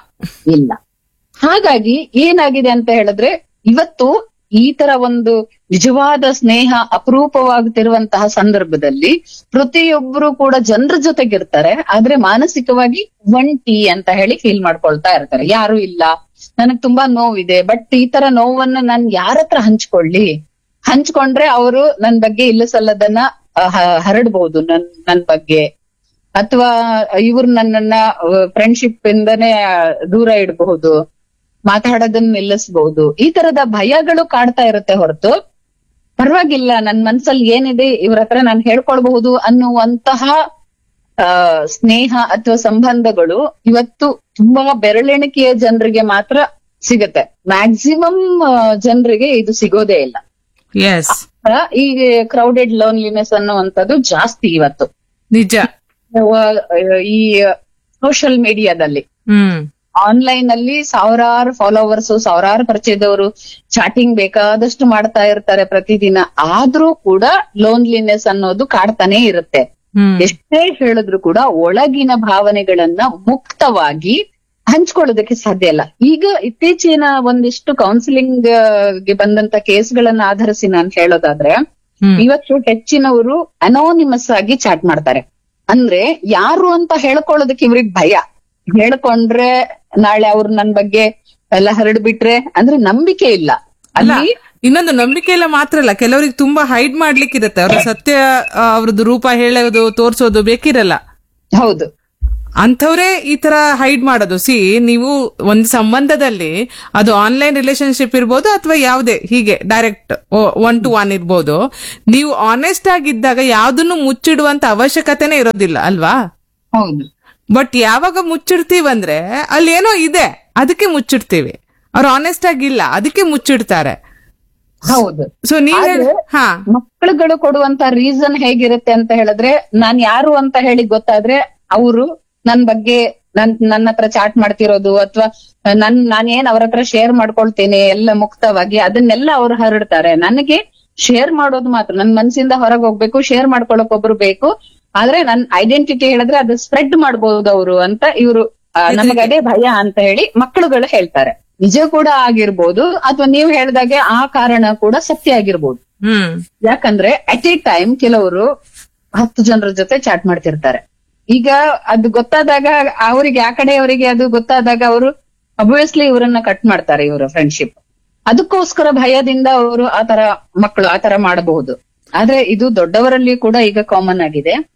ಹಾಗಾಗಿ ಏನಾಗಿದೆ ಅಂತ ಹೇಳಿದ್ರೆ, ಇವತ್ತು ಈ ತರ ಒಂದು ನಿಜವಾದ ಸ್ನೇಹ ಅಪರೂಪವಾಗುತ್ತಿರುವಂತಹ ಸಂದರ್ಭದಲ್ಲಿ ಪ್ರತಿಯೊಬ್ಬರು ಕೂಡ ಜನರ ಜೊತೆಗಿರ್ತಾರೆ, ಆದ್ರೆ ಮಾನಸಿಕವಾಗಿ ಒಂಟಿ ಅಂತ ಹೇಳಿ ಫೀಲ್ ಮಾಡ್ಕೊಳ್ತಾ ಇರ್ತಾರೆ. ಯಾರು ಇಲ್ಲ, ನನಗ್ ತುಂಬಾ ನೋವಿದೆ, ಬಟ್ ಈ ತರ ನೋವನ್ನ ನಾನ್ ಯಾರ ಹತ್ರ ಹಂಚ್ಕೊಂಡ್ರೆ ಅವರು ನನ್ ಬಗ್ಗೆ ಇಲ್ಲ ಸಲ್ಲದನ್ನ ಹರಡ್ಬಹುದು ನನ್ ಬಗ್ಗೆ, ಅಥವಾ ಇವ್ರು ನನ್ನನ್ನ ಫ್ರೆಂಡ್ಶಿಪ್ ಇಂದನೇ ದೂರ ಇಡಬಹುದು, ಮಾತಾಡೋದನ್ನ ನಿಲ್ಲಿಸಬಹುದು. ಈ ತರದ ಭಯಗಳು ಕಾಡ್ತಾ ಇರುತ್ತೆ ಹೊರತು, ಪರವಾಗಿಲ್ಲ ನನ್ ಮನ್ಸಲ್ಲಿ ಏನಿದೆ ಇವ್ರ ಹತ್ರ ನಾನು ಹೇಳ್ಕೊಳ್ಬಹುದು ಅನ್ನುವಂತಹ ಸ್ನೇಹ ಅಥವಾ ಸಂಬಂಧಗಳು ಇವತ್ತು ತುಂಬಾ ಬೆರಳೆಣಿಕೆಯ ಜನರಿಗೆ ಮಾತ್ರ ಸಿಗತ್ತೆ. ಮ್ಯಾಕ್ಸಿಮಮ್ ಜನರಿಗೆ ಇದು ಸಿಗೋದೇ ಇಲ್ಲ. ಈ ಕ್ರೌಡೆಡ್ ಲೋನ್ಲಿನೆಸ್ ಅನ್ನುವಂಥದ್ದು ಜಾಸ್ತಿ ಇವತ್ತು ನಿಜ. ಈ ಸೋಷಿಯಲ್ ಮೀಡಿಯಾದಲ್ಲಿ ಆನ್ಲೈನ್ ಅಲ್ಲಿ ಸಾವಿರಾರು ಫಾಲೋವರ್ಸ್, ಸಾವಿರಾರು ಪರಿಚಯದವರು ಚಾಟಿಂಗ್ ಬೇಕಾದಷ್ಟು ಮಾಡ್ತಾ ಇರ್ತಾರೆ ಪ್ರತಿದಿನ. ಆದ್ರೂ ಕೂಡ ಲೋನ್ಲಿನೆಸ್ ಅನ್ನೋದು ಕಾಡ್ತಾನೆ ಇರುತ್ತೆ. ಎಷ್ಟೇ ಹೇಳಿದ್ರು ಕೂಡ ಒಳಗಿನ ಭಾವನೆಗಳನ್ನ ಮುಕ್ತವಾಗಿ ಹಂಚ್ಕೊಳ್ಳೋದಕ್ಕೆ ಸಾಧ್ಯ ಇಲ್ಲ. ಈಗ ಇತ್ತೀಚಿನ ಒಂದಿಷ್ಟು ಕೌನ್ಸಿಲಿಂಗ್ ಗೆ ಬಂದಂತ ಕೇಸ್ಗಳನ್ನ ಆಧರಿಸಿ ನಾನು ಹೇಳೋದಾದ್ರೆ, ಇವತ್ತು ಹೆಚ್ಚಿನವರು ಅನೋನಿಮಸ್ ಆಗಿ ಚಾಟ್ ಮಾಡ್ತಾರೆ. ಅಂದ್ರೆ ಯಾರು ಅಂತ ಹೇಳ್ಕೊಳ್ಳೋದಕ್ಕೆ ಇವ್ರಿಗೆ ಭಯ. ಹೇಳ್ಕೊಂಡ್ರೆ ನಾಳೆ ಅವ್ರು ನನ್ ಬಗ್ಗೆ ಎಲ್ಲ ಹರಡ್ಬಿಟ್ರೆ ಅಂದ್ರೆ ನಂಬಿಕೆ ಇಲ್ಲ. ಅಲ್ಲಿ ಇನ್ನೊಂದು ನಂಬಿಕೆ ಇಲ್ಲ ಮಾತ್ರ ಅಲ್ಲ, ಕೆಲವರಿಗೆ ತುಂಬಾ ಹೈಡ್ ಮಾಡ್ಲಿಕ್ಕೆ ಇರುತ್ತೆ. ಅವ್ರ ಸತ್ಯ, ಅವ್ರದ್ದು ರೂಪ ಹೇಳೋದು, ತೋರ್ಸೋದು ಬೇಕಿರಲ್ಲ. ಹೌದು, ಅಂಥವ್ರೇ ಈ ತರ ಹೈಡ್ ಮಾಡೋದು. ನೀವು ಒಂದು ಸಂಬಂಧದಲ್ಲಿ ಅದು ಆನ್ಲೈನ್ ರಿಲೇಶನ್ಶಿಪ್ ಇರ್ಬೋದು ಅಥವಾ ಯಾವುದೇ ಹೀಗೆ ಡೈರೆಕ್ಟ್ 1-to-1 ಇರ್ಬೋದು, ನೀವು ಆನೆಸ್ಟ್ ಆಗಿದ್ದಾಗ ಯಾವ್ದನ್ನು ಮುಚ್ಚಿಡುವಂತ ಅವಶ್ಯಕತೆನೇ ಇರೋದಿಲ್ಲ ಅಲ್ವಾ? ಹೌದು. ಬಟ್ ಯಾವಾಗ ಮುಚ್ಚಿಡ್ತೀವಂದ್ರೆ ಅಲ್ಲಿ ಏನೋ ಇದೆ, ಅದಕ್ಕೆ ಮುಚ್ಚಿಡ್ತೀವಿ. ಅವ್ರು ಆನೆಸ್ಟ್ ಆಗಿಲ್ಲ, ಅದಕ್ಕೆ ಮುಚ್ಚಿಡ್ತಾರೆ. ಹೌದು. ಸೊ ಮಕ್ಕಳುಗಳು ಕೊಡುವಂತ ರೀಸನ್ ಹೇಗಿರುತ್ತೆ ಅಂತ ಹೇಳಿದ್ರೆ, ನಾನ್ ಯಾರು ಅಂತ ಹೇಳಿ ಗೊತ್ತಾದ್ರೆ ಅವರು ನನ್ ಬಗ್ಗೆ ನನ್ನ ಹತ್ರ ಚಾಟ್ ಮಾಡ್ತಿರೋದು ಅಥವಾ ನಾನೇನ್ ಅವ್ರ ಹತ್ರ ಶೇರ್ ಮಾಡ್ಕೊಳ್ತೇನೆ ಎಲ್ಲ ಮುಕ್ತವಾಗಿ, ಅದನ್ನೆಲ್ಲ ಅವ್ರು ಹರಡ್ತಾರೆ. ನನಗೆ ಶೇರ್ ಮಾಡೋದು ಮಾತ್ರ, ನನ್ ಮನ್ಸಿಂದ ಹೊರಗೆ ಹೋಗ್ಬೇಕು, ಶೇರ್ ಮಾಡ್ಕೊಳಕ್ ಒಬ್ರು ಬೇಕು. ಆದ್ರೆ ನನ್ ಐಡೆಂಟಿಟಿ ಹೇಳಿದ್ರೆ ಅದು ಸ್ಪ್ರೆಡ್ ಮಾಡ್ಬೋದು ಅವರು ಅಂತ ಇವರು ನಮಗೆ ಅದೇ ಭಯ ಅಂತ ಹೇಳಿ ಮಕ್ಕಳುಗಳು ಹೇಳ್ತಾರೆ. ನಿಜ ಕೂಡ ಆಗಿರ್ಬೋದು, ಅಥವಾ ನೀವು ಹೇಳ್ದಾಗೆ ಆ ಕಾರಣ ಕೂಡ ಸತ್ಯ ಆಗಿರ್ಬೋದು. ಯಾಕಂದ್ರೆ ಅಟ್ ಎ ಟೈಮ್ ಕೆಲವರು 10 ಜನರ ಜೊತೆ ಚಾಟ್ ಮಾಡ್ತಿರ್ತಾರೆ. ಈಗ ಅದು ಗೊತ್ತಾದಾಗ ಅವರಿಗೆ, ಆ ಕಡೆಯವರಿಗೆ ಅದು ಗೊತ್ತಾದಾಗ ಅವರು ಅಬ್ವಿಯಸ್ಲಿ ಇವರನ್ನ ಕಟ್ ಮಾಡ್ತಾರೆ, ಇವರ ಫ್ರೆಂಡ್ಶಿಪ್. ಅದಕ್ಕೋಸ್ಕರ ಭಯದಿಂದ ಅವರು ಮಕ್ಕಳು ಆತರ ಮಾಡಬಹುದು. ಆದ್ರೆ ಇದು ದೊಡ್ಡವರಲ್ಲಿ ಕೂಡ ಈಗ ಕಾಮನ್ ಆಗಿದೆ.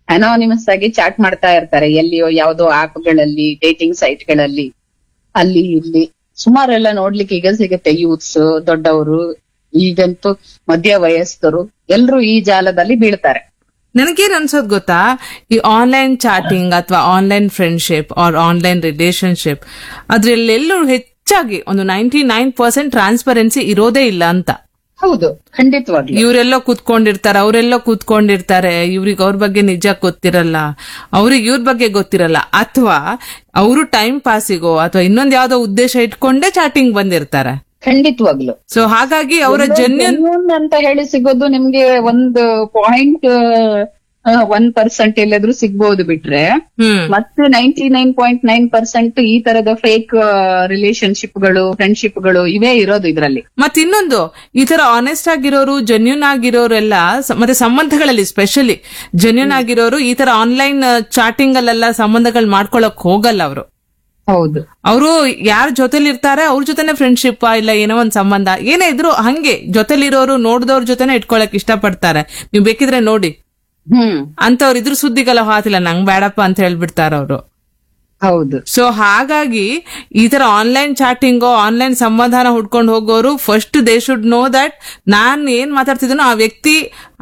ಅನಾನಿಮಸ್ ಆಗಿ ಚಾಟ್ ಮಾಡ್ತಾ ಇರ್ತಾರೆ, ಎಲ್ಲಿಯೋ ಯಾವ್ದೋ ಆಪ್ಗಳಲ್ಲಿ, ಡೇಟಿಂಗ್ ಸೈಟ್ಗಳಲ್ಲಿ, ಅಲ್ಲಿ ಇಲ್ಲಿ ಸುಮಾರೆಲ್ಲ ನೋಡ್ಲಿಕ್ಕೆ ಈಗ ಸಿಗುತ್ತೆ. ಯೂತ್ಸ್, ದೊಡ್ಡವರು, ಈಗಂತೂ ಮಧ್ಯ ವಯಸ್ಕರು ಎಲ್ರು ಈ ಜಾಲದಲ್ಲಿ ಬೀಳ್ತಾರೆ. ನನಗೇನ್ ಅನ್ಸೋದ್ ಗೊತ್ತಾ, ಈ ಆನ್ಲೈನ್ ಚಾಟಿಂಗ್ ಅಥವಾ online friendship R online relationship ಅದ್ರಲ್ಲೆಲ್ಲೂ ಹೆಚ್ಚಾಗಿ ಒಂದು 99% ಟ್ರಾನ್ಸ್ಪರೆನ್ಸಿ ಇರೋದೇ ಇಲ್ಲ ಅಂತ. ಹೌದು, ಖಂಡಿತವಾಗ್ಲೂ. ಇವರೆಲ್ಲೋ ಕೂತ್ಕೊಂಡಿರ್ತಾರೆ, ಅವರೆಲ್ಲೋ ಕೂತ್ಕೊಂಡಿರ್ತಾರೆ, ಇವ್ರಿಗೆ ಅವ್ರ ಬಗ್ಗೆ ನಿಜ ಗೊತ್ತಿರಲ್ಲ, ಅವ್ರಿಗೆ ಇವ್ರ ಬಗ್ಗೆ ಗೊತ್ತಿರಲ್ಲ, ಅಥವಾ ಅವರು ಟೈಮ್ ಪಾಸಿಗೋ ಅಥವಾ ಇನ್ನೊಂದ್ ಯಾವ್ದೋ ಉದ್ದೇಶ ಇಟ್ಕೊಂಡೇ ಚಾಟಿಂಗ್ ಬಂದಿರ್ತಾರೆ. ಖಂಡಿತವಾಗ್ಲು. ಸೊ ಹಾಗಾಗಿ ಅವರ ಜೆನ್ಯೂನ್ ಅಂತ ಹೇಳಿ ಸಿಗೋದು ನಿಮ್ಗೆ ಒಂದು 0.1% ಎಲ್ಲಾದ್ರೂ ಸಿಗ್ಬಹುದು ಬಿಟ್ರೆ, ಮತ್ತೆ 99.9% ಈ ತರದ ಫೇಕ್ ರಿಲೇಶನ್ಶಿಪ್ಗಳು, ಫ್ರೆಂಡ್ಶಿಪ್ಗಳು ಇವೇ ಇರೋದು ಇದ್ರಲ್ಲಿ. ಮತ್ತೆ ಇನ್ನೊಂದು, ಈ ತರ ಆನೆಸ್ಟ್ ಆಗಿರೋರು, ಜೆನ್ಯೂನ್ ಆಗಿರೋರೆಲ್ಲ, ಮತ್ತೆ ಸಂಬಂಧಗಳಲ್ಲಿ ಸ್ಪೆಷಲಿ ಜೆನ್ಯೂನ್ ಆಗಿರೋರು ಈ ತರ ಆನ್ಲೈನ್ ಚಾಟಿಂಗ್ ಅಲ್ಲೆಲ್ಲ ಸಂಬಂಧಗಳು ಮಾಡ್ಕೊಳಕ್ ಹೋಗಲ್ಲ ಅವರು. ಹೌದು, ಅವರು ಯಾರ ಜೊತೆಲಿ ಇರ್ತಾರೆ ಅವ್ರ ಜೊತೆನೆ ಫ್ರೆಂಡ್ಶಿಪ್ ಇಲ್ಲ ಏನೋ ಒಂದ್ ಸಂಬಂಧ ಏನೇ ಇದ್ರು ಹಂಗೆ ಜೊತೆಲಿರೋರು ನೋಡ್ದವ್ರ ಜೊತೆನೆ ಇಟ್ಕೊಳಕ್ ಇಷ್ಟಪಡ್ತಾರೆ. ನೀವ್ ಬೇಕಿದ್ರೆ ನೋಡಿ, ಅಂತವ್ರು ಇದ್ರ ಸುದ್ದಿಗೆಲ್ಲ ಹಾತಿಲ್ಲ, ನಂಗ್ ಬೇಡಪ್ಪ ಅಂತ ಹೇಳ್ಬಿಡ್ತಾರ ಅವರು. ಹೌದು. ಸೊ ಹಾಗಾಗಿ ಈ ತರ ಆನ್ಲೈನ್ ಚಾಟಿಂಗೋ ಆನ್ಲೈನ್ ಸಂಬಂಧನ ಹುಡ್ಕೊಂಡು ಹೋಗೋರು first they should know that ನಾನ್ ಏನ್ ಮಾತಾಡ್ತಿದ್ದೀನೋ ಆ ವ್ಯಕ್ತಿ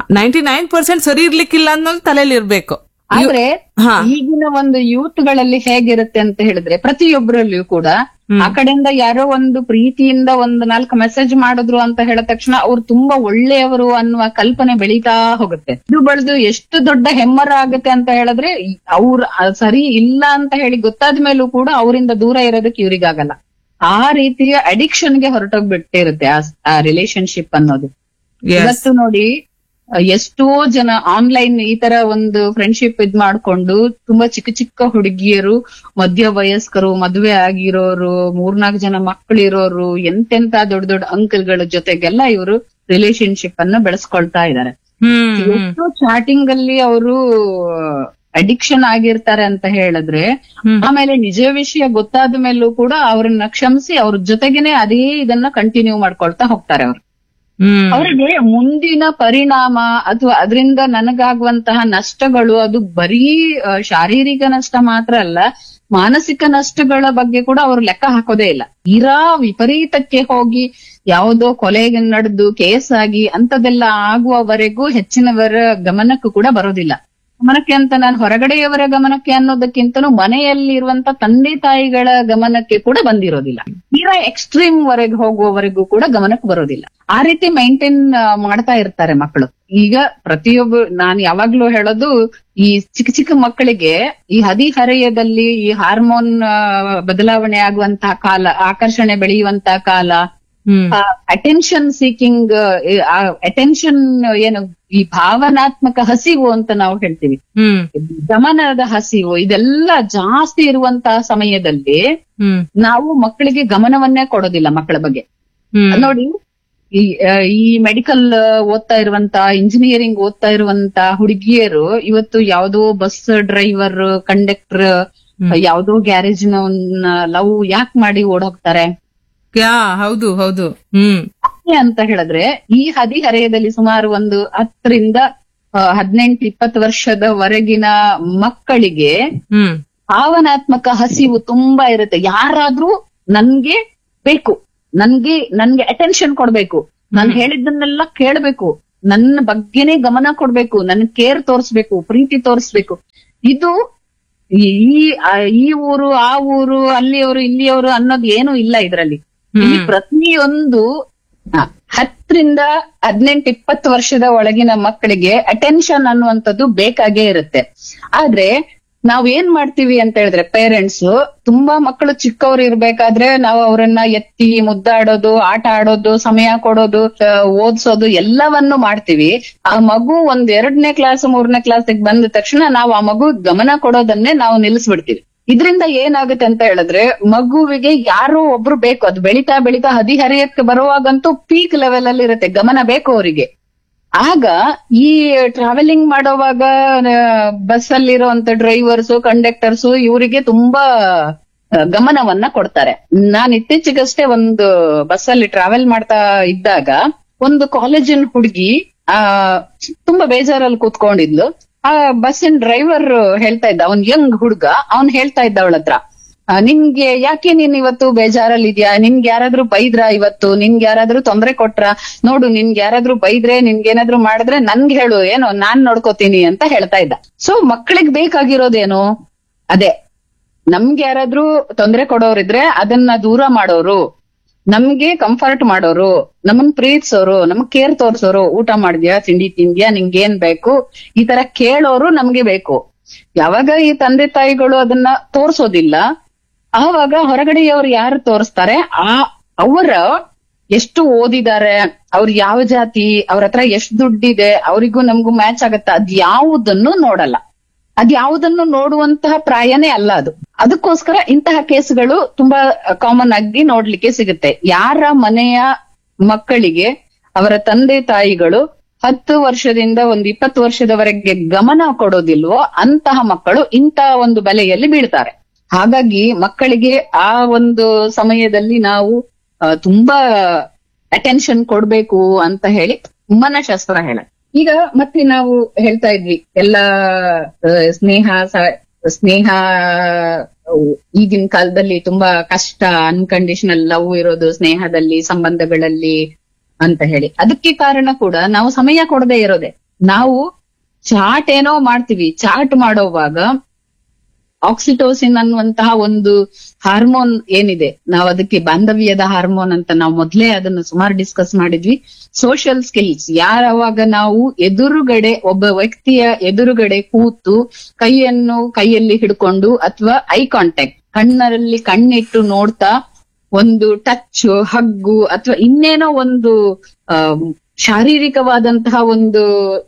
99% ಸರಿ ಇರ್ಲಿಕ್ಕಿಲ್ಲ ಅನ್ನೋದು ತಲೆಯಲ್ಲಿ ಇರ್ಬೇಕು. ಆದ್ರೆ ಈಗಿನ ಒಂದು ಯೂತ್ ಗಳಲ್ಲಿ ಹೇಗಿರುತ್ತೆ ಅಂತ ಹೇಳಿದ್ರೆ, ಪ್ರತಿಯೊಬ್ಬರಲ್ಲಿಯೂ ಕೂಡ ಆ ಕಡೆಯಿಂದ ಯಾರೋ ಒಂದು ಪ್ರೀತಿಯಿಂದ ಒಂದು 4 ಮೆಸೇಜ್ ಮಾಡಿದ್ರು ಅಂತ ಹೇಳಿದ ತಕ್ಷಣ ಅವ್ರು ತುಂಬಾ ಒಳ್ಳೆಯವರು ಅನ್ನುವ ಕಲ್ಪನೆ ಬೆಳೀತಾ ಹೋಗುತ್ತೆ. ಇದು ಬೆಳೆದು ಎಷ್ಟು ದೊಡ್ಡ ಹೆಮ್ಮರ ಆಗುತ್ತೆ ಅಂತ ಹೇಳಿದ್ರೆ, ಅವ್ರು ಸರಿ ಇಲ್ಲ ಅಂತ ಹೇಳಿ ಗೊತ್ತಾದ ಮೇಲೂ ಕೂಡ ಅವರಿಂದ ದೂರ ಇರೋದಕ್ಕೆ ಇವ್ರಿಗಾಗಲ್ಲ. ಆ ರೀತಿಯ ಅಡಿಕ್ಷನ್ಗೆ ಹೊರಟೋಗ್ಬಿಟ್ಟಿರುತ್ತೆ ಆ ರಿಲೇಶನ್ಶಿಪ್ ಅನ್ನೋದು. ಇವತ್ತು ನೋಡಿ, ಎಷ್ಟೋ ಜನ ಆನ್ಲೈನ್ ಈ ತರ ಒಂದು ಫ್ರೆಂಡ್ಶಿಪ್ ಇದ್ ಮಾಡ್ಕೊಂಡು ತುಂಬಾ ಚಿಕ್ಕ ಚಿಕ್ಕ ಹುಡುಗಿಯರು, ಮಧ್ಯ ವಯಸ್ಕರು, ಮದುವೆ ಆಗಿರೋರು, 3-4 ಜನ ಮಕ್ಕಳಿರೋರು, ಎಂತೆಂತ ದೊಡ್ಡ ದೊಡ್ಡ ಅಂಕಲ್ಗಳ ಜೊತೆಗೆಲ್ಲ ಇವರು ರಿಲೇಶನ್ಶಿಪ್ ಅನ್ನ ಬೆಳೆಸ್ಕೊಳ್ತಾ ಇದ್ದಾರೆ. ಎಷ್ಟು ಚಾಟಿಂಗ್ ಅಲ್ಲಿ ಅವರು ಅಡಿಕ್ಷನ್ ಆಗಿರ್ತಾರೆ ಅಂತ ಹೇಳಿದ್ರೆ, ಆಮೇಲೆ ನಿಜ ವಿಷಯ ಗೊತ್ತಾದ ಮೇಲೂ ಕೂಡ ಅವ್ರನ್ನ ಕ್ಷಮಿಸಿ ಅವ್ರ ಜೊತೆಗೇನೆ ಅದೇ ಇದನ್ನ ಕಂಟಿನ್ಯೂ ಮಾಡ್ಕೊಳ್ತಾ ಹೋಗ್ತಾರೆ ಅವರು. ಅವರಿಗೆ ಮುಂದಿನ ಪರಿಣಾಮ ಅಥವಾ ಅದರಿಂದ ನನಗಾಗುವಂತಹ ನಷ್ಟಗಳು ಅದು ಬರೀ ಶಾರೀರಿಕ ನಷ್ಟ ಮಾತ್ರ ಅಲ್ಲ, ಮಾನಸಿಕ ನಷ್ಟಗಳ ಬಗ್ಗೆ ಕೂಡ ಅವರು ಲೆಕ್ಕ ಹಾಕೋದೇ ಇಲ್ಲ. ತೀರಾ ವಿಪರೀತಕ್ಕೆ ಹೋಗಿ ಯಾವುದೋ ಕೊಲೆ ನಡೆದು ಕೇಸ್ ಆಗಿ ಅಂತದೆಲ್ಲ ಆಗುವವರೆಗೂ ಹೆಚ್ಚಿನವರ ಗಮನಕ್ಕೂ ಕೂಡ ಬರೋದಿಲ್ಲ. ಗಮನಕ್ಕೆ ಅಂತ ನಾನು ಹೊರಗಡೆಯವರ ಗಮನಕ್ಕೆ ಅನ್ನೋದಕ್ಕಿಂತಲೂ ಮನೆಯಲ್ಲಿ ಇರುವಂತ ತಂದೆ ತಾಯಿಗಳ ಗಮನಕ್ಕೆ ಕೂಡ ಬಂದಿರೋದಿಲ್ಲ. ತೀರಾ ಎಕ್ಸ್ಟ್ರೀಮ್ ವರೆಗೆ ಹೋಗುವವರೆಗೂ ಕೂಡ ಗಮನಕ್ಕೆ ಬರೋದಿಲ್ಲ. ಆ ರೀತಿ ಮೈಂಟೈನ್ ಮಾಡ್ತಾ ಇರ್ತಾರೆ ಮಕ್ಕಳು. ಈಗ ನಾನು ಯಾವಾಗ್ಲೂ ಹೇಳೋದು, ಈ ಚಿಕ್ಕ ಚಿಕ್ಕ ಮಕ್ಕಳಿಗೆ ಈ ಹದಿಹರೆಯದಲ್ಲಿ ಈ ಹಾರ್ಮೋನ್ ಬದಲಾವಣೆ ಆಗುವಂತಹ ಕಾಲ, ಆಕರ್ಷಣೆ ಬೆಳೆಯುವಂತಹ ಕಾಲ, ಅಟೆನ್ಷನ್ ಸೀಕಿಂಗ್, ಅಟೆನ್ಷನ್ ಏನು ಈ ಭಾವನಾತ್ಮಕ ಹಸಿವು ಅಂತ ನಾವು ಹೇಳ್ತೀವಿ, ಗಮನದ ಹಸಿವು, ಇದೆಲ್ಲ ಜಾಸ್ತಿ ಇರುವಂತಹ ಸಮಯದಲ್ಲಿ ನಾವು ಮಕ್ಕಳಿಗೆ ಗಮನವನ್ನೇ ಕೊಡೋದಿಲ್ಲ ಮಕ್ಕಳ ಬಗ್ಗೆ. ನೋಡಿ, ಈ ಮೆಡಿಕಲ್ ಓದ್ತಾ ಇರುವಂತ, ಇಂಜಿನಿಯರಿಂಗ್ ಓದ್ತಾ ಇರುವಂತ ಹುಡುಗಿಯರು ಇವತ್ತು ಯಾವ್ದೋ ಬಸ್ ಡ್ರೈವರ್, ಕಂಡಕ್ಟರ್, ಯಾವ್ದೋ ಗ್ಯಾರೇಜ್ನ ಲವ್ ಯಾಕೆ ಮಾಡಿ ಓಡೋಗ್ತಾರೆ? ಹೌದು ಹೌದು. ಅಂತ ಹೇಳಿದ್ರೆ, ಈ ಹದಿಹರೆಯದಲ್ಲಿ ಸುಮಾರು ಒಂದು 10ರಿಂದ 18-20 ವರ್ಷದವರೆಗಿನ ಮಕ್ಕಳಿಗೆ ಭಾವನಾತ್ಮಕ ಹಸಿವು ತುಂಬಾ ಇರುತ್ತೆ. ಯಾರಾದ್ರೂ ನನ್ಗೆ ಬೇಕು, ನನ್ಗೆ ಅಟೆನ್ಷನ್ ಕೊಡ್ಬೇಕು, ನಾನು ಹೇಳಿದ್ದನ್ನೆಲ್ಲ ಕೇಳ್ಬೇಕು, ನನ್ನ ಬಗ್ಗೆನೇ ಗಮನ ಕೊಡ್ಬೇಕು, ನನ್ ಕೇರ್ ತೋರಿಸ್ಬೇಕು, ಪ್ರೀತಿ ತೋರಿಸ್ಬೇಕು. ಇದು ಈ ಊರು, ಆ ಊರು, ಅಲ್ಲಿಯವರು, ಇಲ್ಲಿಯವರು ಅನ್ನೋದು ಏನು ಇಲ್ಲ ಇದರಲ್ಲಿ. ಇಲ್ಲಿ ಪ್ರತಿಯೊಂದು 10ರಿಂದ 18-20 ವರ್ಷದ ಒಳಗಿನ ಮಕ್ಕಳಿಗೆ ಅಟೆನ್ಷನ್ ಅನ್ನುವಂಥದ್ದು ಬೇಕಾಗೇ ಇರುತ್ತೆ. ಆದ್ರೆ ನಾವ್ ಏನ್ ಮಾಡ್ತೀವಿ ಅಂತ ಹೇಳಿದ್ರೆ, ಪೇರೆಂಟ್ಸ್ ತುಂಬಾ ಮಕ್ಕಳು ಚಿಕ್ಕವ್ರು ಇರ್ಬೇಕಾದ್ರೆ ನಾವು ಅವರನ್ನ ಎತ್ತಿ ಮುದ್ದಾಡೋದು, ಆಟ ಆಡೋದು, ಸಮಯ ಕೊಡೋದು, ಓದ್ಸೋದು ಎಲ್ಲವನ್ನು ಮಾಡ್ತೀವಿ. ಆ ಮಗು 2ನೇ ಕ್ಲಾಸ್ 3ನೇ ಕ್ಲಾಸಿಗೆ ಬಂದ ತಕ್ಷಣ ನಾವು ಆ ಮಗು ಗಮನ ಕೊಡೋದನ್ನೇ ನಾವು ನಿಲ್ಲಿಸ್ಬಿಡ್ತೀವಿ. ಇದರಿಂದ ಏನಾಗುತ್ತೆ ಅಂತ ಹೇಳಿದ್ರೆ, ಮಗುವಿಗೆ ಯಾರೋ ಒಬ್ರು ಬೇಕು. ಅದು ಬೆಳೀತಾ ಬೆಳೀತಾ ಹದಿಹರೆಯಕ್ಕೆ ಬರುವಾಗಂತೂ ಪೀಕ್ ಲೆವೆಲ್ ಅಲ್ಲಿ ಇರುತ್ತೆ, ಗಮನ ಬೇಕು ಅವರಿಗೆ. ಆಗ ಈ ಟ್ರಾವೆಲಿಂಗ್ ಮಾಡೋವಾಗ ಬಸ್ ಅಲ್ಲಿರುವಂತ ಡ್ರೈವರ್ಸು, ಕಂಡಕ್ಟರ್ಸು ಇವರಿಗೆ ತುಂಬಾ ಗಮನವನ್ನ ಕೊಡ್ತಾರೆ. ನಾನು ಇತ್ತೀಚೆಗಷ್ಟೇ ಒಂದು ಬಸ್ ಅಲ್ಲಿ ಟ್ರಾವೆಲ್ ಮಾಡ್ತಾ ಇದ್ದಾಗ ಒಂದು ಕಾಲೇಜಿನ ಹುಡುಗಿ ತುಂಬಾ ಬೇಜಾರಲ್ಲಿ ಕೂತ್ಕೊಂಡಿದ್ಲು. ಆ ಬಸ್ಸಿನ ಡ್ರೈವರ್ ಹೇಳ್ತಾ ಇದ್ದ, ಅವ್ನ್ ಯಂಗ್ ಹುಡ್ಗ, ಅವ್ನ್ ಹೇಳ್ತಾ ಇದ್ದ ಅವಳ ಹತ್ರ, ನಿನ್ಗೆ ಯಾಕೆ ನೀನ್ ಇವತ್ತು ಬೇಜಾರಲ್ಲಿದ್ಯಾ, ನಿನ್ಗೆ ಯಾರಾದ್ರೂ ಬೈದ್ರ ಇವತ್ತು, ನಿನ್ಗೆ ಯಾರಾದ್ರೂ ತೊಂದ್ರೆ ಕೊಟ್ರ ನೋಡು, ನಿನ್ಗೆ ಯಾರಾದ್ರೂ ಬೈದ್ರೆ, ನಿನ್ಗೇನಾದ್ರೂ ಮಾಡಿದ್ರೆ ನನ್ಗೆ ಹೇಳು, ಏನೋ ನಾನ್ ನೋಡ್ಕೋತೀನಿ ಅಂತ ಹೇಳ್ತಾ ಇದ್ದ. ಸೊ ಮಕ್ಕಳಿಗೆ ಬೇಕಾಗಿರೋದೇನು ಅದೇ, ನಮ್ಗೆ ಯಾರಾದ್ರೂ ತೊಂದ್ರೆ ಕೊಡೋರಿದ್ರೆ ಅದನ್ನ ದೂರ ಮಾಡೋರು, ನಮ್ಗೆ ಕಂಫರ್ಟ್ ಮಾಡೋರು, ನಮ್ಮನ್ ಪ್ರೀತಿಸೋರು, ನಮಗ್ ಕೇರ್ ತೋರ್ಸೋರು, ಊಟ ಮಾಡಿದ್ಯಾ, ತಿಂಡಿ ತಿಂದ್ಯಾ, ನಿಂಗೇನ್ ಬೇಕು, ಈ ತರ ಕೇಳೋರು ನಮ್ಗೆ ಬೇಕು. ಯಾವಾಗ ಈ ತಂದೆ ತಾಯಿಗಳು ಅದನ್ನ ತೋರ್ಸೋದಿಲ್ಲ, ಆವಾಗ ಹೊರಗಡೆಯವ್ರು ಯಾರು ತೋರಿಸ್ತಾರೆ, ಅವರ ಎಷ್ಟು ಓದಿದ್ದಾರೆ, ಅವ್ರ ಯಾವ ಜಾತಿ, ಅವ್ರ ಹತ್ರ ಎಷ್ಟು ದುಡ್ಡಿದೆ, ಅವರಿಗೂ ನಮಗೂ ಮ್ಯಾಚ್ ಆಗತ್ತ, ಅದ್ಯಾವುದನ್ನು ನೋಡಲ್ಲ. ಅದ್ಯಾವುದನ್ನು ನೋಡುವಂತಹ ಪ್ರಾಯನೇ ಅಲ್ಲ ಅದು. ಅದಕ್ಕೋಸ್ಕರ ಇಂತಹ ಕೇಸ್ಗಳು ತುಂಬಾ ಕಾಮನ್ ಆಗಿ ನೋಡ್ಲಿಕ್ಕೆ ಸಿಗುತ್ತೆ. ಯಾರ ಮನೆಯ ಮಕ್ಕಳಿಗೆ ಅವರ ತಂದೆ ತಾಯಿಗಳು 10 ವರ್ಷದಿಂದ 20 ವರ್ಷದವರೆಗೆ ಗಮನ ಕೊಡೋದಿಲ್ವೋ ಅಂತಹ ಮಕ್ಕಳು ಇಂತಹ ಒಂದು ಬಲೆಯಲ್ಲಿ ಬೀಳ್ತಾರೆ. ಹಾಗಾಗಿ ಮಕ್ಕಳಿಗೆ ಆ ಒಂದು ಸಮಯದಲ್ಲಿ ನಾವು ತುಂಬಾ ಅಟೆನ್ಷನ್ ಕೊಡ್ಬೇಕು ಅಂತ ಹೇಳಿ ಮನಶಾಸ್ತ್ರ ಹೇಳ. ಈಗ ಮತ್ತೆ ನಾವು ಹೇಳ್ತಾ ಇದ್ವಿ ಎಲ್ಲ ಸ್ನೇಹ ಈಗಿನ ಕಾಲದಲ್ಲಿ ತುಂಬಾ ಕಷ್ಟ, ಅನ್ಕಂಡೀಷನಲ್ ಲವ್ ಇರೋದು ಸ್ನೇಹದಲ್ಲಿ, ಸಂಬಂಧಗಳಲ್ಲಿ ಅಂತ ಹೇಳಿ. ಅದಕ್ಕೆ ಕಾರಣ ಕೂಡ ನಾವು ಸಮಯ ಕೊಡದೆ ಇರೋದೆ. ನಾವು ಚಾಟ್ ಏನೋ ಮಾಡ್ತೀವಿ, ಚಾಟ್ ಮಾಡೋವಾಗ ಆಕ್ಸಿಟೋಸಿನ್ ಅನ್ನುವಂತಹ ಒಂದು ಹಾರ್ಮೋನ್ ಏನಿದೆ, ನಾವು ಅದಕ್ಕೆ ಬಾಂಧವ್ಯದ ಹಾರ್ಮೋನ್ ಅಂತ ನಾವು ಮೊದ್ಲೇ ಅದನ್ನು ಸುಮಾರು ಡಿಸ್ಕಸ್ ಮಾಡಿದ್ವಿ. ಸೋಷಿಯಲ್ ಸ್ಕಿಲ್ಸ್, ಯಾವಾಗ ನಾವು ಎದುರುಗಡೆ ಒಬ್ಬ ವ್ಯಕ್ತಿಯ ಎದುರುಗಡೆ ಕೂತು ಕೈಯನ್ನು ಕೈಯಲ್ಲಿ ಹಿಡ್ಕೊಂಡು ಅಥವಾ ಐ ಕಾಂಟ್ಯಾಕ್ಟ್, ಕಣ್ಣಲ್ಲಿ ಕಣ್ಣಿಟ್ಟು ನೋಡ್ತಾ ಒಂದು ಟಚ್, ಹಗ್ಗು ಅಥವಾ ಇನ್ನೇನೋ ಒಂದು ಶಾರೀರಿಕವಾದಂತಹ ಒಂದು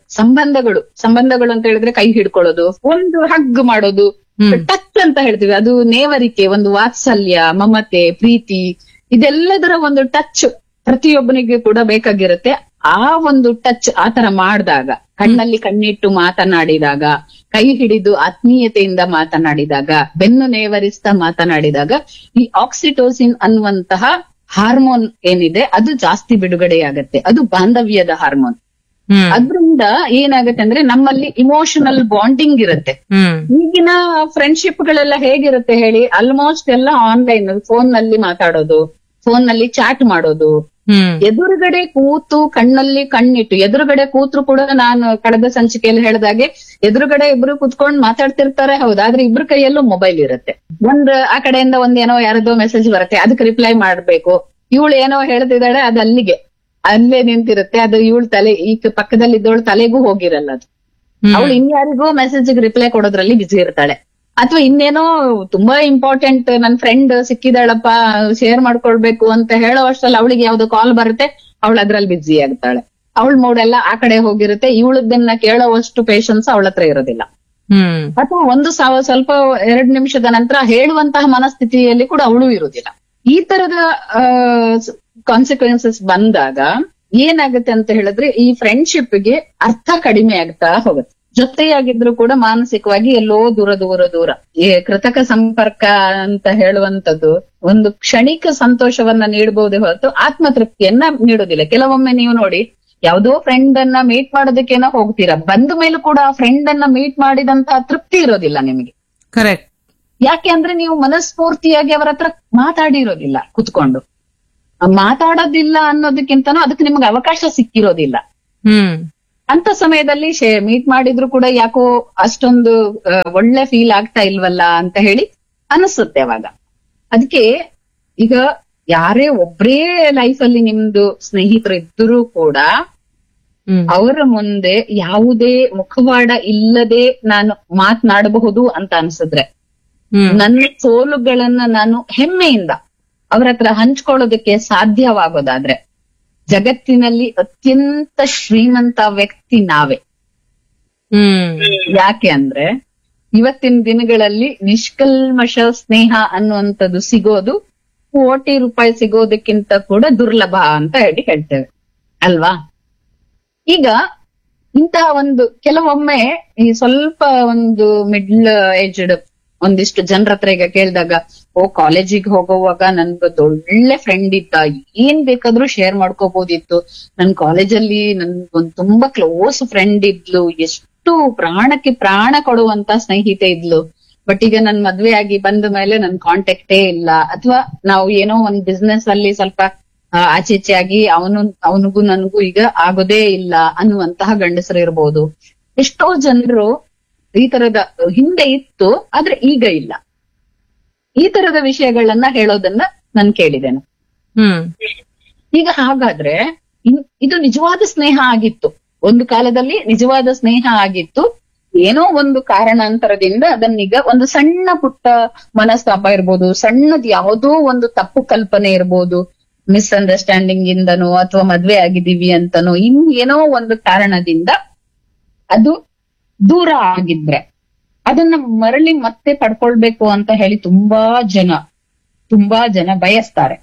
ಸಂಬಂಧಗಳು ಅಂತ ಹೇಳಿದ್ರೆ ಕೈ ಹಿಡ್ಕೊಳ್ಳೋದು, ಒಂದು ಹಗ್ ಮಾಡೋದು, ಟಚ್ ಅಂತ ಹೇಳ್ತೀವಿ, ಅದು ನೇವರಿಕೆ, ಒಂದು ವಾತ್ಸಲ್ಯ, ಮಮತೆ, ಪ್ರೀತಿ, ಇದೆಲ್ಲದರ ಒಂದು ಟಚ್ ಪ್ರತಿಯೊಬ್ಬನಿಗೆ ಕೂಡ ಬೇಕಾಗಿರುತ್ತೆ. ಆ ಒಂದು ಟಚ್ ಆತರ ಮಾಡಿದಾಗ, ಕಣ್ಣಲ್ಲಿ ಕಣ್ಣಿಟ್ಟು ಮಾತನಾಡಿದಾಗ, ಕೈ ಹಿಡಿದು ಆತ್ಮೀಯತೆಯಿಂದ ಮಾತನಾಡಿದಾಗ, ಬೆನ್ನು ನೇವರಿಸ್ತಾ ಮಾತನಾಡಿದಾಗ ಈ ಆಕ್ಸಿಟೋಸಿನ್ ಅನ್ನುವಂತಹ ಹಾರ್ಮೋನ್ ಏನಿದೆ ಅದು ಜಾಸ್ತಿ ಬಿಡುಗಡೆಯಾಗತ್ತೆ. ಅದು ಬಾಂಧವ್ಯದ ಹಾರ್ಮೋನ್. ಅದ್ರಿಂದ ಏನಾಗತ್ತೆ ಅಂದ್ರೆ ನಮ್ಮಲ್ಲಿ ಇಮೋಷನಲ್ ಬಾಂಡಿಂಗ್ ಇರುತ್ತೆ. ಈಗಿನ ಫ್ರೆಂಡ್ಶಿಪ್ ಗಳೆಲ್ಲ ಹೇಗಿರುತ್ತೆ ಹೇಳಿ, ಆಲ್ಮೋಸ್ಟ್ ಎಲ್ಲ ಆನ್ಲೈನ್, ಫೋನ್ ನಲ್ಲಿ ಮಾತಾಡೋದು, ಫೋನ್ ನಲ್ಲಿ ಚಾಟ್ ಮಾಡೋದು, ಎದುರುಗಡೆ ಕೂತು ಕಣ್ಣಲ್ಲಿ ಕಣ್ಣಿಟ್ಟು, ಎದುರುಗಡೆ ಕೂತ್ರು ಕೂಡ ನಾನು ಕಳೆದ ಸಂಚಿಕೆಯಲ್ಲಿ ಹೇಳಿದಾಗೆ ಎದುರುಗಡೆ ಇಬ್ರು ಕೂತ್ಕೊಂಡು ಮಾತಾಡ್ತಿರ್ತಾರೆ, ಹೌದಾದ್ರೆ ಇಬ್ರು ಕೈಯಲ್ಲೂ ಮೊಬೈಲ್ ಇರುತ್ತೆ. ಆ ಕಡೆಯಿಂದ ಒಂದೇನೋ ಯಾರದೋ ಮೆಸೇಜ್ ಬರುತ್ತೆ, ಅದಕ್ಕೆ ರಿಪ್ಲೈ ಮಾಡ್ಬೇಕು. ಇವಳು ಏನೋ ಹೇಳ್ತಿದ್ದಾಳೆ, ಅದು ಅಲ್ಲೇ ನಿಂತಿರುತ್ತೆ, ಅದು ಇವಳು ತಲೆ, ಈ ಪಕ್ಕದಲ್ಲಿ ಇದ್ದವಳು ತಲೆಗೂ ಹೋಗಿರಲ್ಲ ಅದು. ಅವಳು ಇನ್ಯಾರಿಗೂ ಮೆಸೇಜ್ ರಿಪ್ಲೈ ಕೊಡೋದ್ರಲ್ಲಿ ಬಿಸಿ ಇರ್ತಾಳೆ. ಅಥವಾ ಇನ್ನೇನೋ ತುಂಬಾ ಇಂಪಾರ್ಟೆಂಟ್, ನನ್ ಫ್ರೆಂಡ್ ಸಿಕ್ಕಿದಾಳಪ್ಪ, ಶೇರ್ ಮಾಡ್ಕೊಳ್ಬೇಕು ಅಂತ ಹೇಳೋ ಅಷ್ಟ್ರಲ್ಲಿ ಅವಳಿಗೆ ಯಾವ್ದೋ ಕಾಲ್ ಬರುತ್ತೆ, ಅವಳು ಅದ್ರಲ್ಲಿ ಬಿಸಿ ಆಗ್ತಾಳೆ. ಅವಳ ಮೂಡೆಲ್ಲ ಆ ಕಡೆ ಹೋಗಿರುತ್ತೆ, ಇವಳದನ್ನ ಕೇಳೋವಷ್ಟು ಪೇಶನ್ಸ್ ಅವಳ ಹತ್ರ ಇರೋದಿಲ್ಲ. ಅಥವಾ ಒಂದು ಸ್ವಲ್ಪ 2 ನಿಮಿಷದ ನಂತರ ಹೇಳುವಂತಹ ಮನಸ್ಥಿತಿಯಲ್ಲಿ ಕೂಡ ಅವಳು ಇರುವುದಿಲ್ಲ. ಈ ತರದ ಕಾನ್ಸಿಕ್ವೆನ್ಸಸ್ ಬಂದಾಗ ಏನಾಗುತ್ತೆ ಅಂತ ಹೇಳಿದ್ರೆ ಈ ಫ್ರೆಂಡ್ಶಿಪ್ ಗೆ ಅರ್ಥ ಕಡಿಮೆ ಆಗ್ತಾ ಹೋಗುತ್ತೆ. ಜೊತೆಯಾಗಿದ್ರು ಕೂಡ ಮಾನಸಿಕವಾಗಿ ಎಲ್ಲೋ ದೂರ. ಈ ಕೃತಕ ಸಂಪರ್ಕ ಅಂತ ಹೇಳುವಂತದ್ದು ಒಂದು ಕ್ಷಣಿಕ ಸಂತೋಷವನ್ನ ನೀಡಬಹುದೇ ಹೊರತು ಆತ್ಮತೃಪ್ತಿಯನ್ನ ನೀಡೋದಿಲ್ಲ. ಕೆಲವೊಮ್ಮೆ ನೀವು ನೋಡಿ, ಯಾವ್ದೋ ಫ್ರೆಂಡ್ ಅನ್ನ ಮೀಟ್ ಮಾಡೋದಕ್ಕೇನೋ ಹೋಗ್ತೀರಾ, ಬಂದ ಮೇಲೂ ಕೂಡ ಆ ಫ್ರೆಂಡ್ ಅನ್ನ ಮೀಟ್ ಮಾಡಿದಂತಹ ತೃಪ್ತಿ ಇರೋದಿಲ್ಲ ನಿಮಗೆ. ಕರೆಕ್ಟ್. ಯಾಕೆ ಅಂದ್ರೆ ನೀವು ಮನಸ್ಫೂರ್ತಿಯಾಗಿ ಅವರ ಹತ್ರ ಮಾತಾಡಿರೋದಿಲ್ಲ, ಕುತ್ಕೊಂಡು ಮಾತಾಡೋದಿಲ್ಲ ಅನ್ನೋದಕ್ಕಿಂತನೂ ಅದಕ್ಕೆ ನಿಮ್ಗೆ ಅವಕಾಶ ಸಿಕ್ಕಿರೋದಿಲ್ಲ. ಅಂತ ಸಮಯದಲ್ಲಿ ಮೀಟ್ ಮಾಡಿದ್ರು ಕೂಡ ಯಾಕೋ ಅಷ್ಟೊಂದು ಒಳ್ಳೆ ಫೀಲ್ ಆಗ್ತಾ ಇಲ್ವಲ್ಲ ಅಂತ ಹೇಳಿ ಅನಿಸುತ್ತೆ ಅವಾಗ. ಅದಕ್ಕೆ ಈಗ ಯಾರೇ ಒಬ್ರೇ ಲೈಫಲ್ಲಿ ನಿಮ್ದು ಸ್ನೇಹಿತರು ಇದ್ದರೂ ಕೂಡ ಅವರ ಮುಂದೆ ಯಾವುದೇ ಮುಖವಾಡ ಇಲ್ಲದೆ ನಾನು ಮಾತನಾಡಬಹುದು ಅಂತ ಅನ್ಸಿದ್ರೆ, ನನ್ನ ಸೋಲುಗಳನ್ನ ನಾನು ಹೆಮ್ಮೆಯಿಂದ ಅವ್ರ ಹತ್ರ ಹಂಚ್ಕೊಳ್ಳೋದಕ್ಕೆ ಸಾಧ್ಯವಾಗೋದಾದ್ರೆ, ಜಗತ್ತಿನಲ್ಲಿ ಅತ್ಯಂತ ಶ್ರೀಮಂತ ವ್ಯಕ್ತಿ ನಾವೇ. ಯಾಕೆ ಅಂದ್ರೆ ಇವತ್ತಿನ ದಿನಗಳಲ್ಲಿ ನಿಷ್ಕಲ್ಮಶ ಸ್ನೇಹ ಅನ್ನುವಂಥದ್ದು ಸಿಗೋದು ಕೋಟಿ ರೂಪಾಯಿ ಸಿಗೋದಕ್ಕಿಂತ ಕೂಡ ದುರ್ಲಭ ಅಂತ ಹೇಳ್ತೇವೆ ಅಲ್ವಾ. ಈಗ ಇಂತಹ ಒಂದು ಕೆಲವೊಮ್ಮೆ ಈ ಸ್ವಲ್ಪ ಒಂದು ಮಿಡ್ಲ್ ಏಜ್ಡ್ ಒಂದಿಷ್ಟು ಜನರ ಹತ್ರ ಈಗ ಕೇಳಿದಾಗ, ಕಾಲೇಜಿಗೆ ಹೋಗುವಾಗ ನನ್ಗೊಂದು ಒಳ್ಳೆ ಫ್ರೆಂಡ್ ಇದ್ದ, ಏನ್ ಬೇಕಾದ್ರೂ ಶೇರ್ ಮಾಡ್ಕೋಬಹುದಿತ್ತು, ನನ್ ಕಾಲೇಜಲ್ಲಿ ನನ್ಗೊಂದು ತುಂಬಾ ಕ್ಲೋಸ್ ಫ್ರೆಂಡ್ ಇದ್ಲು, ಎಷ್ಟು ಅಷ್ಟು ಪ್ರಾಣಕ್ಕೆ ಪ್ರಾಣ ಕೊಡುವಂತ ಸ್ನೇಹಿತೆ ಇದ್ಲು. ಬಟ್ ಈಗ ನನ್ ಮದ್ವೆ ಆಗಿ ಬಂದ ಮೇಲೆ ನನ್ ಕಾಂಟ್ಯಾಕ್ಟೇ ಇಲ್ಲ, ಅಥವಾ ನಾವು ಏನೋ ಒಂದ್ ಬಿಸ್ನೆಸ್ ಅಲ್ಲಿ ಸ್ವಲ್ಪ ಆಚೆ ಈಚೆ ಆಗಿ ಅವನಿಗೂ ನನಗೂ ಈಗ ಆಗೋದೇ ಇಲ್ಲ ಅನ್ನುವಂತಹ ಗಂಡಸರು ಇರ್ಬೋದು. ಎಷ್ಟೋ ಜನರು ಈ ತರದ ಹಿಂದೆ ಇತ್ತು, ಆದ್ರೆ ಈಗ ಇಲ್ಲ. ಈ ತರದ ವಿಷಯಗಳನ್ನ ಹೇಳೋದನ್ನ ನಾನು ಕೇಳಿದ್ದೇನೆ. ಈಗ ಹಾಗಾದ್ರೆ ಇದು ನಿಜವಾದ ಸ್ನೇಹ ಆಗಿತ್ತು, ಒಂದು ಕಾಲದಲ್ಲಿ ನಿಜವಾದ ಸ್ನೇಹ ಆಗಿತ್ತು. ಏನೋ ಒಂದು ಕಾರಣಾಂತರದಿಂದ ಅದನ್ನೀಗ ಒಂದು ಸಣ್ಣ ಪುಟ್ಟ ಮನಸ್ತಾಪ ಇರ್ಬೋದು, ಸಣ್ಣದ್ ಯಾವುದೋ ಒಂದು ತಪ್ಪು ಕಲ್ಪನೆ ಇರ್ಬೋದು, ಮಿಸ್ಅಂಡರ್ಸ್ಟ್ಯಾಂಡಿಂಗ್ ಇಂದನೋ ಅಥವಾ ಮದ್ವೆ ಆಗಿದ್ದೀವಿ ಅಂತನೋ ಏನೋ ಒಂದು ಕಾರಣದಿಂದ ಅದು ದೂರ ಆಗಿದ್ರೆ ಅದನ್ನ ಮರಳಿ ಮತ್ತೆ ಪಡ್ಕೊಳ್ಬೇಕು ಅಂತ ಹೇಳಿ ತುಂಬಾ ಜನ ಬಯಸ್ತಾರೆ.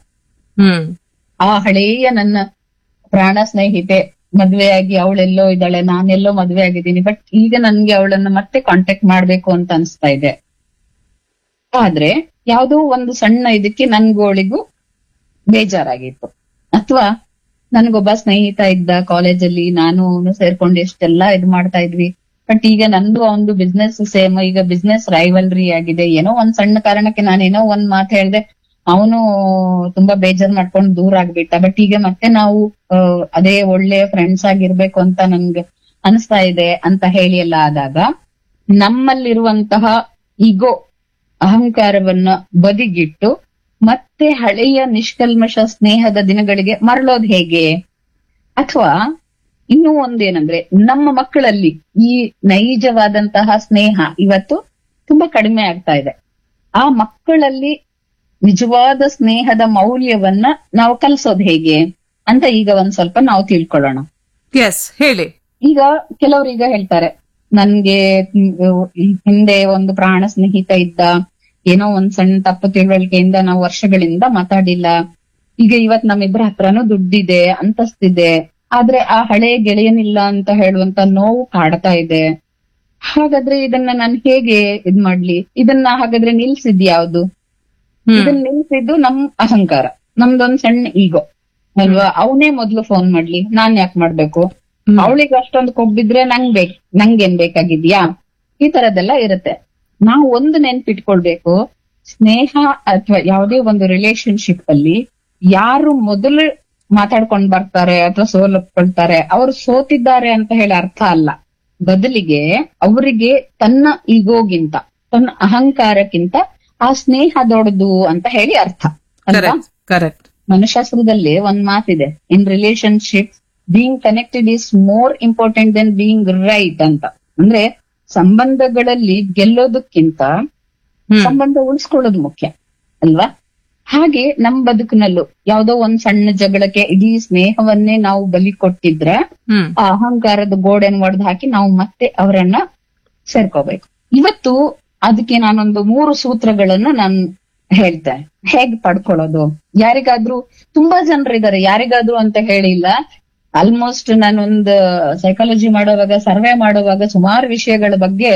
ಆ ಹಳೆಯ ನನ್ನ ಪ್ರಾಣ ಸ್ನೇಹಿತೆ ಮದ್ವೆಯಾಗಿ ಅವಳೆಲ್ಲೋ ಇದ್ದಾಳೆ, ನಾನೆಲ್ಲೋ ಮದ್ವೆ ಆಗಿದ್ದೀನಿ, ಬಟ್ ಈಗ ನನ್ಗೆ ಅವಳನ್ನ ಮತ್ತೆ ಕಾಂಟ್ಯಾಕ್ಟ್ ಮಾಡ್ಬೇಕು ಅಂತ ಅನ್ಸ್ತಾ ಇದೆ. ಆದ್ರೆ ಯಾವ್ದೋ ಒಂದು ಸಣ್ಣ ಇದಕ್ಕೆ ನನ್ಗೋಳಿಗೂ ಬೇಜಾರಾಗಿತ್ತು. ಅಥವಾ ನನ್ಗೊಬ್ಬ ಸ್ನೇಹಿತ ಇದ್ದ ಕಾಲೇಜಲ್ಲಿ, ನಾನು ಸೇರ್ಕೊಂಡು ಎಷ್ಟೆಲ್ಲಾ ಮಾಡ್ತಾ ಇದ್ವಿ, ಬಟ್ ಈಗ ನಂದು ಒಂದು ಬಿಸ್ನೆಸ್ ಸೇಮ್, ಈಗ ಬಿಸ್ನೆಸ್ ರೈವಲ್ರಿ ಆಗಿದೆ. ಏನೋ ಒಂದ್ ಸಣ್ಣ ಕಾರಣಕ್ಕೆ ನಾನೇನೋ ಒಂದ್ ಮಾತು ಹೇಳ್ದೆ, ಅವನು ತುಂಬಾ ಬೇಜಾರ್ ಮಾಡ್ಕೊಂಡು ದೂರ ಆಗ್ಬಿಟ್ಟ. ಬಟ್ ಈಗ ಮತ್ತೆ ನಾವು ಅದೇ ಒಳ್ಳೆ ಫ್ರೆಂಡ್ಸ್ ಆಗಿರ್ಬೇಕು ಅಂತ ನನ್ಗೆ ಅನಿಸ್ತಾ ಇದೆ ಅಂತ ಹೇಳಿ ಎಲ್ಲ ಆದಾಗ, ನಮ್ಮಲ್ಲಿರುವಂತಹ ಈಗೋ ಅಹಂಕಾರವನ್ನ ಬದಿಗಿಟ್ಟು ಮತ್ತೆ ಹಳೆಯ ನಿಷ್ಕಲ್ಮಶ ಸ್ನೇಹದ ದಿನಗಳಿಗೆ ಮರಳೋದ್ ಹೇಗೆ? ಅಥವಾ ಇನ್ನೂ ಒಂದೇನಂದ್ರೆ, ನಮ್ಮ ಮಕ್ಕಳಲ್ಲಿ ಈ ನೈಜವಾದಂತಹ ಸ್ನೇಹ ಇವತ್ತು ತುಂಬಾ ಕಡಿಮೆ ಆಗ್ತಾ ಇದೆ. ಆ ಮಕ್ಕಳಲ್ಲಿ ನಿಜವಾದ ಸ್ನೇಹದ ಮೌಲ್ಯವನ್ನ ನಾವು ಕಲಿಸೋದ್ ಹೇಗೆ ಅಂತ ಈಗ ಒಂದ್ ಸ್ವಲ್ಪ ನಾವು ತಿಳ್ಕೊಳ್ಳೋಣ. ಎಸ್, ಹೇಳಿ. ಈಗ ಕೆಲವ್ರೀಗ ಹೇಳ್ತಾರೆ, ನನ್ಗೆ ಹಿಂದೆ ಒಂದು ಪ್ರಾಣ ಸ್ನೇಹಿತ ಇದ್ದ, ಏನೋ ಒಂದ್ ಸಣ್ಣ ತಪ್ಪು ತಿಳುವಳಿಕೆಯಿಂದ ನಾವು ವರ್ಷಗಳಿಂದ ಮಾತಾಡಿಲ್ಲ, ಈಗ ಇವತ್ ನಮ್ಮಿಬ್ಬರ ಹತ್ರನೂ ದುಡ್ಡಿದೆ, ಅಂತಸ್ತಿದೆ, ಆದ್ರೆ ಆ ಹಳೆ ಗೆಳೆಯನಿಲ್ಲ ಅಂತ ಹೇಳುವಂತ ನೋವು ಕಾಡ್ತಾ ಇದೆ. ಹಾಗಾದ್ರೆ ಇದನ್ನ ನಾನು ಹೇಗೆ ಮಾಡ್ಲಿ? ಇದನ್ನ ಹಾಗಾದ್ರೆ ನಿಲ್ಸಿದ್ ಯಾವ್ದು? ಇದನ್ನ ನಿಲ್ಸಿದ್ದು ನಮ್ ಅಹಂಕಾರ, ನಮ್ದೊಂದ್ ಸಣ್ಣ ಈಗೋ ಅಲ್ವಾ? ಅವನೇ ಮೊದ್ಲು ಫೋನ್ ಮಾಡ್ಲಿ, ನಾನ್ ಯಾಕೆ ಮಾಡ್ಬೇಕು? ಅವಳಿಗೆ ಅಷ್ಟೊಂದು ಕೊಬ್ಬಿದ್ರೆ ನಂಗೇನ್ ಬೇಕಾಗಿದ್ಯಾ? ಈ ತರದೆಲ್ಲ ಇರುತ್ತೆ. ನಾವು ಒಂದು ನೆನ್ಪಿಟ್ಕೊಳ್ಬೇಕು, ಸ್ನೇಹ ಅಥವಾ ಯಾವುದೇ ಒಂದು ರಿಲೇಶನ್ಶಿಪ್ ಅಲ್ಲಿ ಯಾರು ಮೊದಲು ಮಾತಾಡ್ಕೊಂಡ್ ಬರ್ತಾರೆ ಅಥವಾ ಸೋಲೊಪ್ಕೊಳ್ತಾರೆ, ಅವ್ರು ಸೋತಿದ್ದಾರೆ ಅಂತ ಹೇಳಿ ಅರ್ಥ ಅಲ್ಲ. ಬದಲಿಗೆ ಅವರಿಗೆ ತನ್ನ ಈಗೋಗಿಂತ, ತನ್ನ ಅಹಂಕಾರಕ್ಕಿಂತ ಆ ಸ್ನೇಹ ದೊಡ್ಡದು ಅಂತ ಹೇಳಿ ಅರ್ಥ ಅಲ್ವಾ? ಕರೆಕ್ಟ್. ಮನಶಾಸ್ತ್ರದಲ್ಲಿ ಒಂದ್ ಮಾತಿದೆ, ಇನ್ relationship being connected is more important then being right ಅಂತ. ಅಂದ್ರೆ ಸಂಬಂಧಗಳಲ್ಲಿ ಗೆಲ್ಲೋದಕ್ಕಿಂತ ಸಂಬಂಧ ಉಳಿಸ್ಕೊಳ್ಳೋದು ಮುಖ್ಯ ಅಲ್ವಾ? ಹಾಗೆ ನಮ್ ಬದುಕಿನಲ್ಲೂ ಯಾವ್ದೋ ಒಂದ್ ಸಣ್ಣ ಜಗಳಕ್ಕೆ ಇಡೀ ಸ್ನೇಹವನ್ನೇ ನಾವು ಬಲಿ ಕೊಟ್ಟಿದ್ರೆ, ಆ ಅಹಂಕಾರದ ಗೋಡೆನ ಒಡೆದು ಹಾಕಿ ನಾವು ಮತ್ತೆ ಅವರನ್ನ ಸೇರ್ಕೋಬೇಕು. ಇವತ್ತು ಅದಕ್ಕೆ ನಾನೊಂದು 3 ಸೂತ್ರಗಳನ್ನ ನಾನು ಹೇಳ್ತೇನೆ, ಹೇಗ್ ಪಡ್ಕೊಳ್ಳೋದು. ಯಾರಿಗಾದ್ರೂ ತುಂಬಾ ಜನರಿದ್ದಾರೆ, ಯಾರಿಗಾದ್ರೂ ಅಂತ ಹೇಳಿಲ್ಲ. ಆಲ್ಮೋಸ್ಟ್ ನಾನೊಂದು ಸೈಕಾಲಜಿ ಮಾಡುವಾಗ, ಸರ್ವೆ ಮಾಡುವಾಗ ಸುಮಾರು ವಿಷಯಗಳ ಬಗ್ಗೆ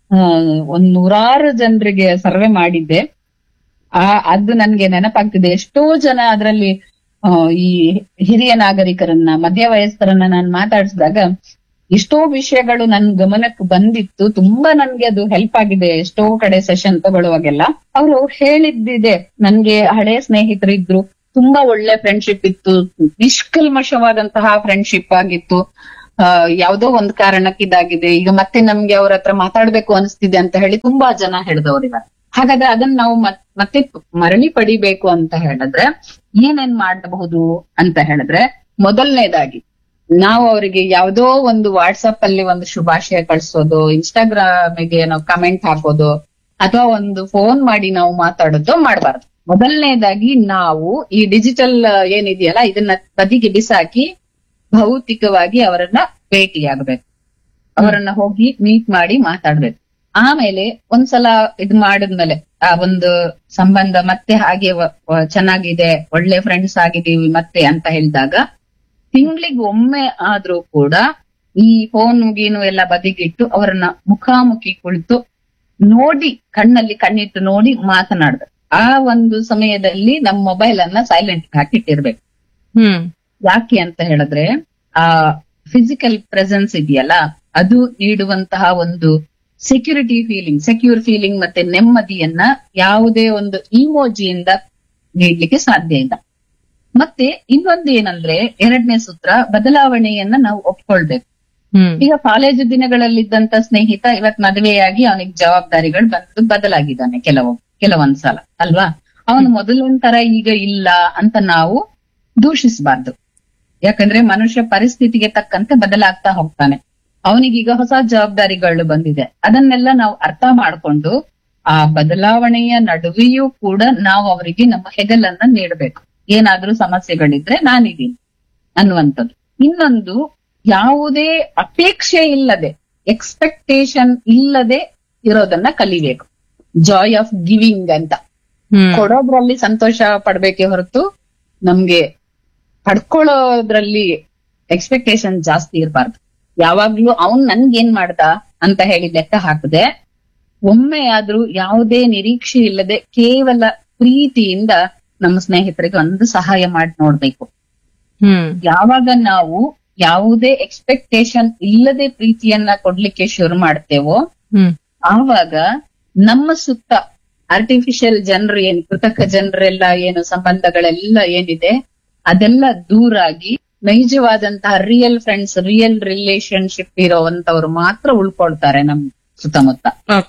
100 ಜನರಿಗೆ ಸರ್ವೆ ಮಾಡಿದ್ದೆ. ಅದು ನನ್ಗೆ ನೆನಪಾಗ್ತಿದೆ. ಎಷ್ಟೋ ಜನ ಅದರಲ್ಲಿ ಈ ಹಿರಿಯ ನಾಗರಿಕರನ್ನ, ಮಧ್ಯ ವಯಸ್ಕರನ್ನ ನಾನು ಮಾತಾಡಿಸಿದಾಗ ಎಷ್ಟೋ ವಿಷಯಗಳು ನನ್ ಗಮನಕ್ಕೆ ಬಂದಿತ್ತು. ತುಂಬಾ ನನ್ಗೆ ಅದು ಹೆಲ್ಪ್ ಆಗಿದೆ. ಎಷ್ಟೋ ಕಡೆ ಸೆಷನ್ ತಗೊಳ್ಳುವಾಗೆಲ್ಲ ಅವರು ಹೇಳಿದ್ದಿದೆ, ನನ್ಗೆ ಹಳೆ ಸ್ನೇಹಿತರಿದ್ರು, ತುಂಬಾ ಒಳ್ಳೆ ಫ್ರೆಂಡ್ಶಿಪ್ ಇತ್ತು, ನಿಷ್ಕಲ್ಮಶವಾದಂತಹ ಫ್ರೆಂಡ್ಶಿಪ್ ಆಗಿತ್ತು, ಯಾವ್ದೋ ಒಂದ್ ಕಾರಣಕ್ಕೆ ಇದಾಗಿದೆ, ಈಗ ಮತ್ತೆ ನಮ್ಗೆ ಅವ್ರ ಹತ್ರ ಮಾತಾಡ್ಬೇಕು ಅನಿಸ್ತಿದೆ ಅಂತ ಹೇಳಿ ತುಂಬಾ ಜನ ಹೇಳಿದವ್ರಿದ್ದಾರೆ. ಹಾಗಾದ್ರೆ ಅದನ್ನ ನಾವು ಮತ್ತೆ ಮರಳಿ ಪಡಿಬೇಕು ಅಂತ ಹೇಳಿದ್ರೆ ಏನೇನ್ ಮಾಡಬಹುದು ಅಂತ ಹೇಳಿದ್ರೆ, ಮೊದಲನೇದಾಗಿ ನಾವು ಅವರಿಗೆ ಯಾವ್ದೋ ಒಂದು ವಾಟ್ಸಪ್ ಅಲ್ಲಿ ಒಂದು ಶುಭಾಶಯ ಕಳ್ಸೋದು, ಇನ್ಸ್ಟಾಗ್ರಾಮಿಗೆ ನಾವು ಕಮೆಂಟ್ ಹಾಕೋದು, ಅಥವಾ ಒಂದು ಫೋನ್ ಮಾಡಿ ನಾವು ಮಾತಾಡೋದು ಮಾಡಬಾರ್ದು. ಮೊದಲನೇದಾಗಿ ನಾವು ಈ ಡಿಜಿಟಲ್ ಏನಿದೆಯಲ್ಲ ಇದನ್ನ ಬದಿಗೆ ಬಿಸಾಕಿ ಭೌತಿಕವಾಗಿ ಅವರನ್ನ ಭೇಟಿಯಾಗಬೇಕು, ಅವರನ್ನ ಹೋಗಿ ಮೀಟ್ ಮಾಡಿ ಮಾತಾಡ್ಬೇಕು. ಆಮೇಲೆ ಒಂದ್ಸಲ ಇದ್ ಮಾಡಿದ್ಮೇಲೆ ಆ ಒಂದು ಸಂಬಂಧ ಮತ್ತೆ ಹಾಗೆ ಚೆನ್ನಾಗಿದೆ, ಒಳ್ಳೆ ಫ್ರೆಂಡ್ಸ್ ಆಗಿದೀವಿ ಮತ್ತೆ ಅಂತ ಹೇಳಿದಾಗ, ತಿಂಗಳಿಗೆ ಒಮ್ಮೆ ಆದ್ರೂ ಕೂಡ ಈ ಫೋನ್ ಗೀನು ಎಲ್ಲ ಬದಿಗಿಟ್ಟು ಅವರನ್ನ ಮುಖಾಮುಖಿ ಕುಳಿತು ನೋಡಿ, ಕಣ್ಣಲ್ಲಿ ಕಣ್ಣಿಟ್ಟು ನೋಡಿ ಮಾತನಾಡ್ಬೇಕು. ಆ ಒಂದು ಸಮಯದಲ್ಲಿ ನಮ್ ಮೊಬೈಲ್ ಅನ್ನ ಸೈಲೆಂಟ್ ಹಾಕಿಟ್ಟಿರ್ಬೇಕು. ಯಾಕೆ ಅಂತ ಹೇಳಿದ್ರೆ, ಆ ಫಿಸಿಕಲ್ ಪ್ರೆಸೆನ್ಸ್ ಇದೆಯಲ್ಲ, ಅದು ನೀಡುವಂತಹ ಒಂದು ಸೆಕ್ಯೂರ್ ಫೀಲಿಂಗ್ ಮತ್ತೆ ನೆಮ್ಮದಿಯನ್ನ ಯಾವುದೇ ಒಂದು ಇಮೋಜಿಯಿಂದ ನೀಡ್ಲಿಕ್ಕೆ ಸಾಧ್ಯ ಇಲ್ಲ. ಮತ್ತೆ ಇನ್ನೊಂದು ಏನಂದ್ರೆ, ಎರಡನೇ ಸೂತ್ರ, ಬದಲಾವಣೆಯನ್ನ ನಾವು ಒಪ್ಕೊಳ್ಬೇಕು. ಈಗ ಕಾಲೇಜು ದಿನಗಳಲ್ಲಿದ್ದಂತ ಸ್ನೇಹಿತ ಇವತ್ ಮದುವೆಯಾಗಿ ಅವನಿಗೆ ಜವಾಬ್ದಾರಿಗಳು ಬಂದು ಬದಲಾಗಿದ್ದಾನೆ ಕೆಲವೊಂದ್ಸಲ ಅಲ್ವಾ. ಅವನು ಮೊದಲಿನ ತರ ಈಗ ಇಲ್ಲ ಅಂತ ನಾವು ದೂಷಿಸಬಾರ್ದು. ಯಾಕಂದ್ರೆ ಮನುಷ್ಯ ಪರಿಸ್ಥಿತಿಗೆ ತಕ್ಕಂತೆ ಬದಲಾಗ್ತಾ ಹೋಗ್ತಾನೆ. ಅವನಿಗೀಗ ಹೊಸ ಜವಾಬ್ದಾರಿಗಳು ಬಂದಿದೆ. ಅದನ್ನೆಲ್ಲ ನಾವು ಅರ್ಥ ಮಾಡ್ಕೊಂಡು ಆ ಬದಲಾವಣೆಯ ನಡುವೆಯೂ ಕೂಡ ನಾವು ಅವರಿಗೆ ನಮ್ಮ ಹೆಗಲನ್ನ ನೀಡಬೇಕು. ಏನಾದ್ರೂ ಸಮಸ್ಯೆಗಳಿದ್ರೆ ನಾನಿದ್ದೀನಿ ಅನ್ನುವಂಥದ್ದು. ಇನ್ನೊಂದು, ಯಾವುದೇ ಅಪೇಕ್ಷೆ ಇಲ್ಲದೆ, ಎಕ್ಸ್ಪೆಕ್ಟೇಷನ್ ಇಲ್ಲದೆ ಇರೋದನ್ನ ಕಲಿಬೇಕು. ಜಾಯ್ ಆಫ್ ಗಿವಿಂಗ್ ಅಂತ. ಕೊಡೋದ್ರಲ್ಲಿ ಸಂತೋಷ ಪಡ್ಬೇಕೆ ಹೊರತು ನಮ್ಗೆ ಪಡ್ಕೊಳ್ಳೋದ್ರಲ್ಲಿ ಎಕ್ಸ್ಪೆಕ್ಟೇಷನ್ ಜಾಸ್ತಿ ಇರಬಾರ್ದು. ಯಾವಾಗ್ಲೂ ಅವನ್ ನನ್ಗೇನ್ ಮಾಡ್ದ ಅಂತ ಹೇಳಿ ಲೆಕ್ಕ ಹಾಕದೆ, ಒಮ್ಮೆ ಆದ್ರೂ ಯಾವುದೇ ನಿರೀಕ್ಷೆ ಇಲ್ಲದೆ ಕೇವಲ ಪ್ರೀತಿಯಿಂದ ನಮ್ಮ ಸ್ನೇಹಿತರಿಗೆ ಒಂದು ಸಹಾಯ ಮಾಡಿ ನೋಡ್ಬೇಕು. ಯಾವಾಗ ನಾವು ಯಾವುದೇ ಎಕ್ಸ್ಪೆಕ್ಟೇಷನ್ ಇಲ್ಲದೆ ಪ್ರೀತಿಯನ್ನ ಕೊಡ್ಲಿಕ್ಕೆ ಶುರು ಮಾಡ್ತೇವೋ ಆವಾಗ ನಮ್ಮ ಸುತ್ತ ಆರ್ಟಿಫಿಷಿಯಲ್ ಜನರು ಕೃತಕ ಜನರೆಲ್ಲ ಸಂಬಂಧಗಳೆಲ್ಲ ಏನಿದೆ ಅದೆಲ್ಲ ದೂರಾಗಿ ನೈಜವಾದಂತಹ ರಿಯಲ್ ಫ್ರೆಂಡ್ಸ್, ರಿಯಲ್ ರಿಲೇಶನ್ಶಿಪ್ ಇರೋವಂತವ್ರು ಮಾತ್ರ ಉಳ್ಕೊಳ್ತಾರೆ ನಮ್ ಸುತ್ತಮುತ್ತ.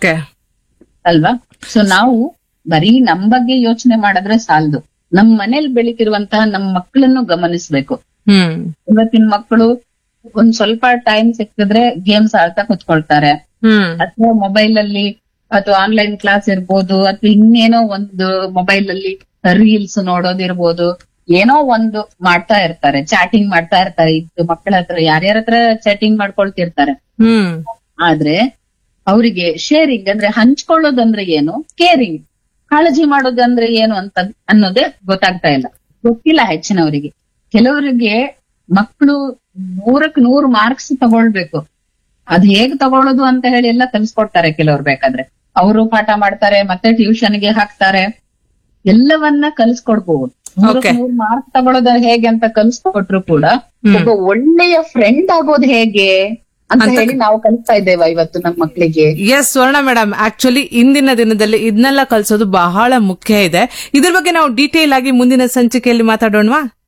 ಅಲ್ವಾ? ಸೊ ನಾವು ಬರೀ ನಮ್ ಬಗ್ಗೆ ಯೋಚನೆ ಮಾಡಿದ್ರೆ ಸಾಲದು, ನಮ್ ಮನೇಲಿ ಬೆಳಿತಿರುವಂತಹ ನಮ್ ಮಕ್ಕಳನ್ನು ಗಮನಿಸ್ಬೇಕು. ಇವತ್ತಿನ ಮಕ್ಕಳು ಒಂದ್ ಸ್ವಲ್ಪ ಟೈಮ್ ಸಿಕ್ಕಿದ್ರೆ ಗೇಮ್ಸ್ ಆಡ್ತಾ ಕುತ್ಕೊಳ್ತಾರೆ, ಅಥವಾ ಮೊಬೈಲ್ ಅಲ್ಲಿ ಅಥವಾ ಆನ್ಲೈನ್ ಕ್ಲಾಸ್ ಇರ್ಬೋದು, ಅಥವಾ ಇನ್ನೇನೋ ಒಂದು ಮೊಬೈಲ್ ಅಲ್ಲಿ ರೀಲ್ಸ್ ನೋಡೋದಿರ್ಬೋದು, ಏನೋ ಒಂದು ಮಾಡ್ತಾ ಇರ್ತಾರೆ, ಚಾಟಿಂಗ್ ಮಾಡ್ತಾ ಇರ್ತಾರೆ. ಇದು ಮಕ್ಕಳ ಹತ್ರ ಯಾರ್ಯಾರ ಹತ್ರ ಚಾಟಿಂಗ್ ಮಾಡ್ಕೊಳ್ತಿರ್ತಾರೆ. ಆದ್ರೆ ಅವರಿಗೆ ಶೇರಿಂಗ್ ಅಂದ್ರೆ ಹಂಚ್ಕೊಳ್ಳೋದಂದ್ರೆ ಏನು, ಕೇರಿಂಗ್ ಕಾಳಜಿ ಮಾಡೋದಂದ್ರೆ ಏನು ಅಂತ ಅನ್ನೋದೇ ಗೊತ್ತಿಲ್ಲ ಹೆಚ್ಚಿನವರಿಗೆ. ಕೆಲವರಿಗೆ ಮಕ್ಕಳು 100ಕ್ಕೆ 100 ಮಾರ್ಕ್ಸ್ ತಗೊಳ್ಬೇಕು, ಅದ್ ಹೇಗ್ ತಗೊಳ್ಳೋದು ಅಂತ ಹೇಳಿ ಎಲ್ಲ ಕಲ್ಸ್ಕೊಡ್ತಾರೆ ಕೆಲವ್ರು. ಬೇಕಾದ್ರೆ ಅವರು ಪಾಠ ಮಾಡ್ತಾರೆ, ಮತ್ತೆ ಟ್ಯೂಷನ್ಗೆ ಹಾಕ್ತಾರೆ, ಎಲ್ಲವನ್ನ ಕಲ್ಸ್ಕೊಡ್ಬಹುದು. 100ಕ್ಕೆ 100 ಮಾರ್ಕ್ಸ್ ತಗೊಳ್ಳೋದು ಹೇಗೆ ಅಂತ ಕಲ್ಸ್ಕೊಟ್ರು ಕೂಡ ಒಬ್ಬ ಒಳ್ಳೆಯ ಫ್ರೆಂಡ್ ಆಗೋದು ಹೇಗೆ ಅಂತ ಹೇಳಿ ನಾವು ಕಲಿಸ್ತಾ ಇದ್ದೇವೆ ಇವತ್ತು ನಮ್ಮ ಮಕ್ಕಳಿಗೆ. ಎಸ್ ಸ್ವರ್ಣ ಮೇಡಮ್, ಆಕ್ಚುಲಿ ಇಂದಿನ ದಿನದಲ್ಲಿ ಇದನ್ನೆಲ್ಲ ಕಲಿಸೋದು ಬಹಳ ಮುಖ್ಯ ಇದೆ. ಇದ್ರ ಬಗ್ಗೆ ನಾವು ಡೀಟೇಲ್ ಆಗಿ ಮುಂದಿನ ಸಂಚಿಕೆಯಲ್ಲಿ ಮಾತಾಡೋಣವಾ?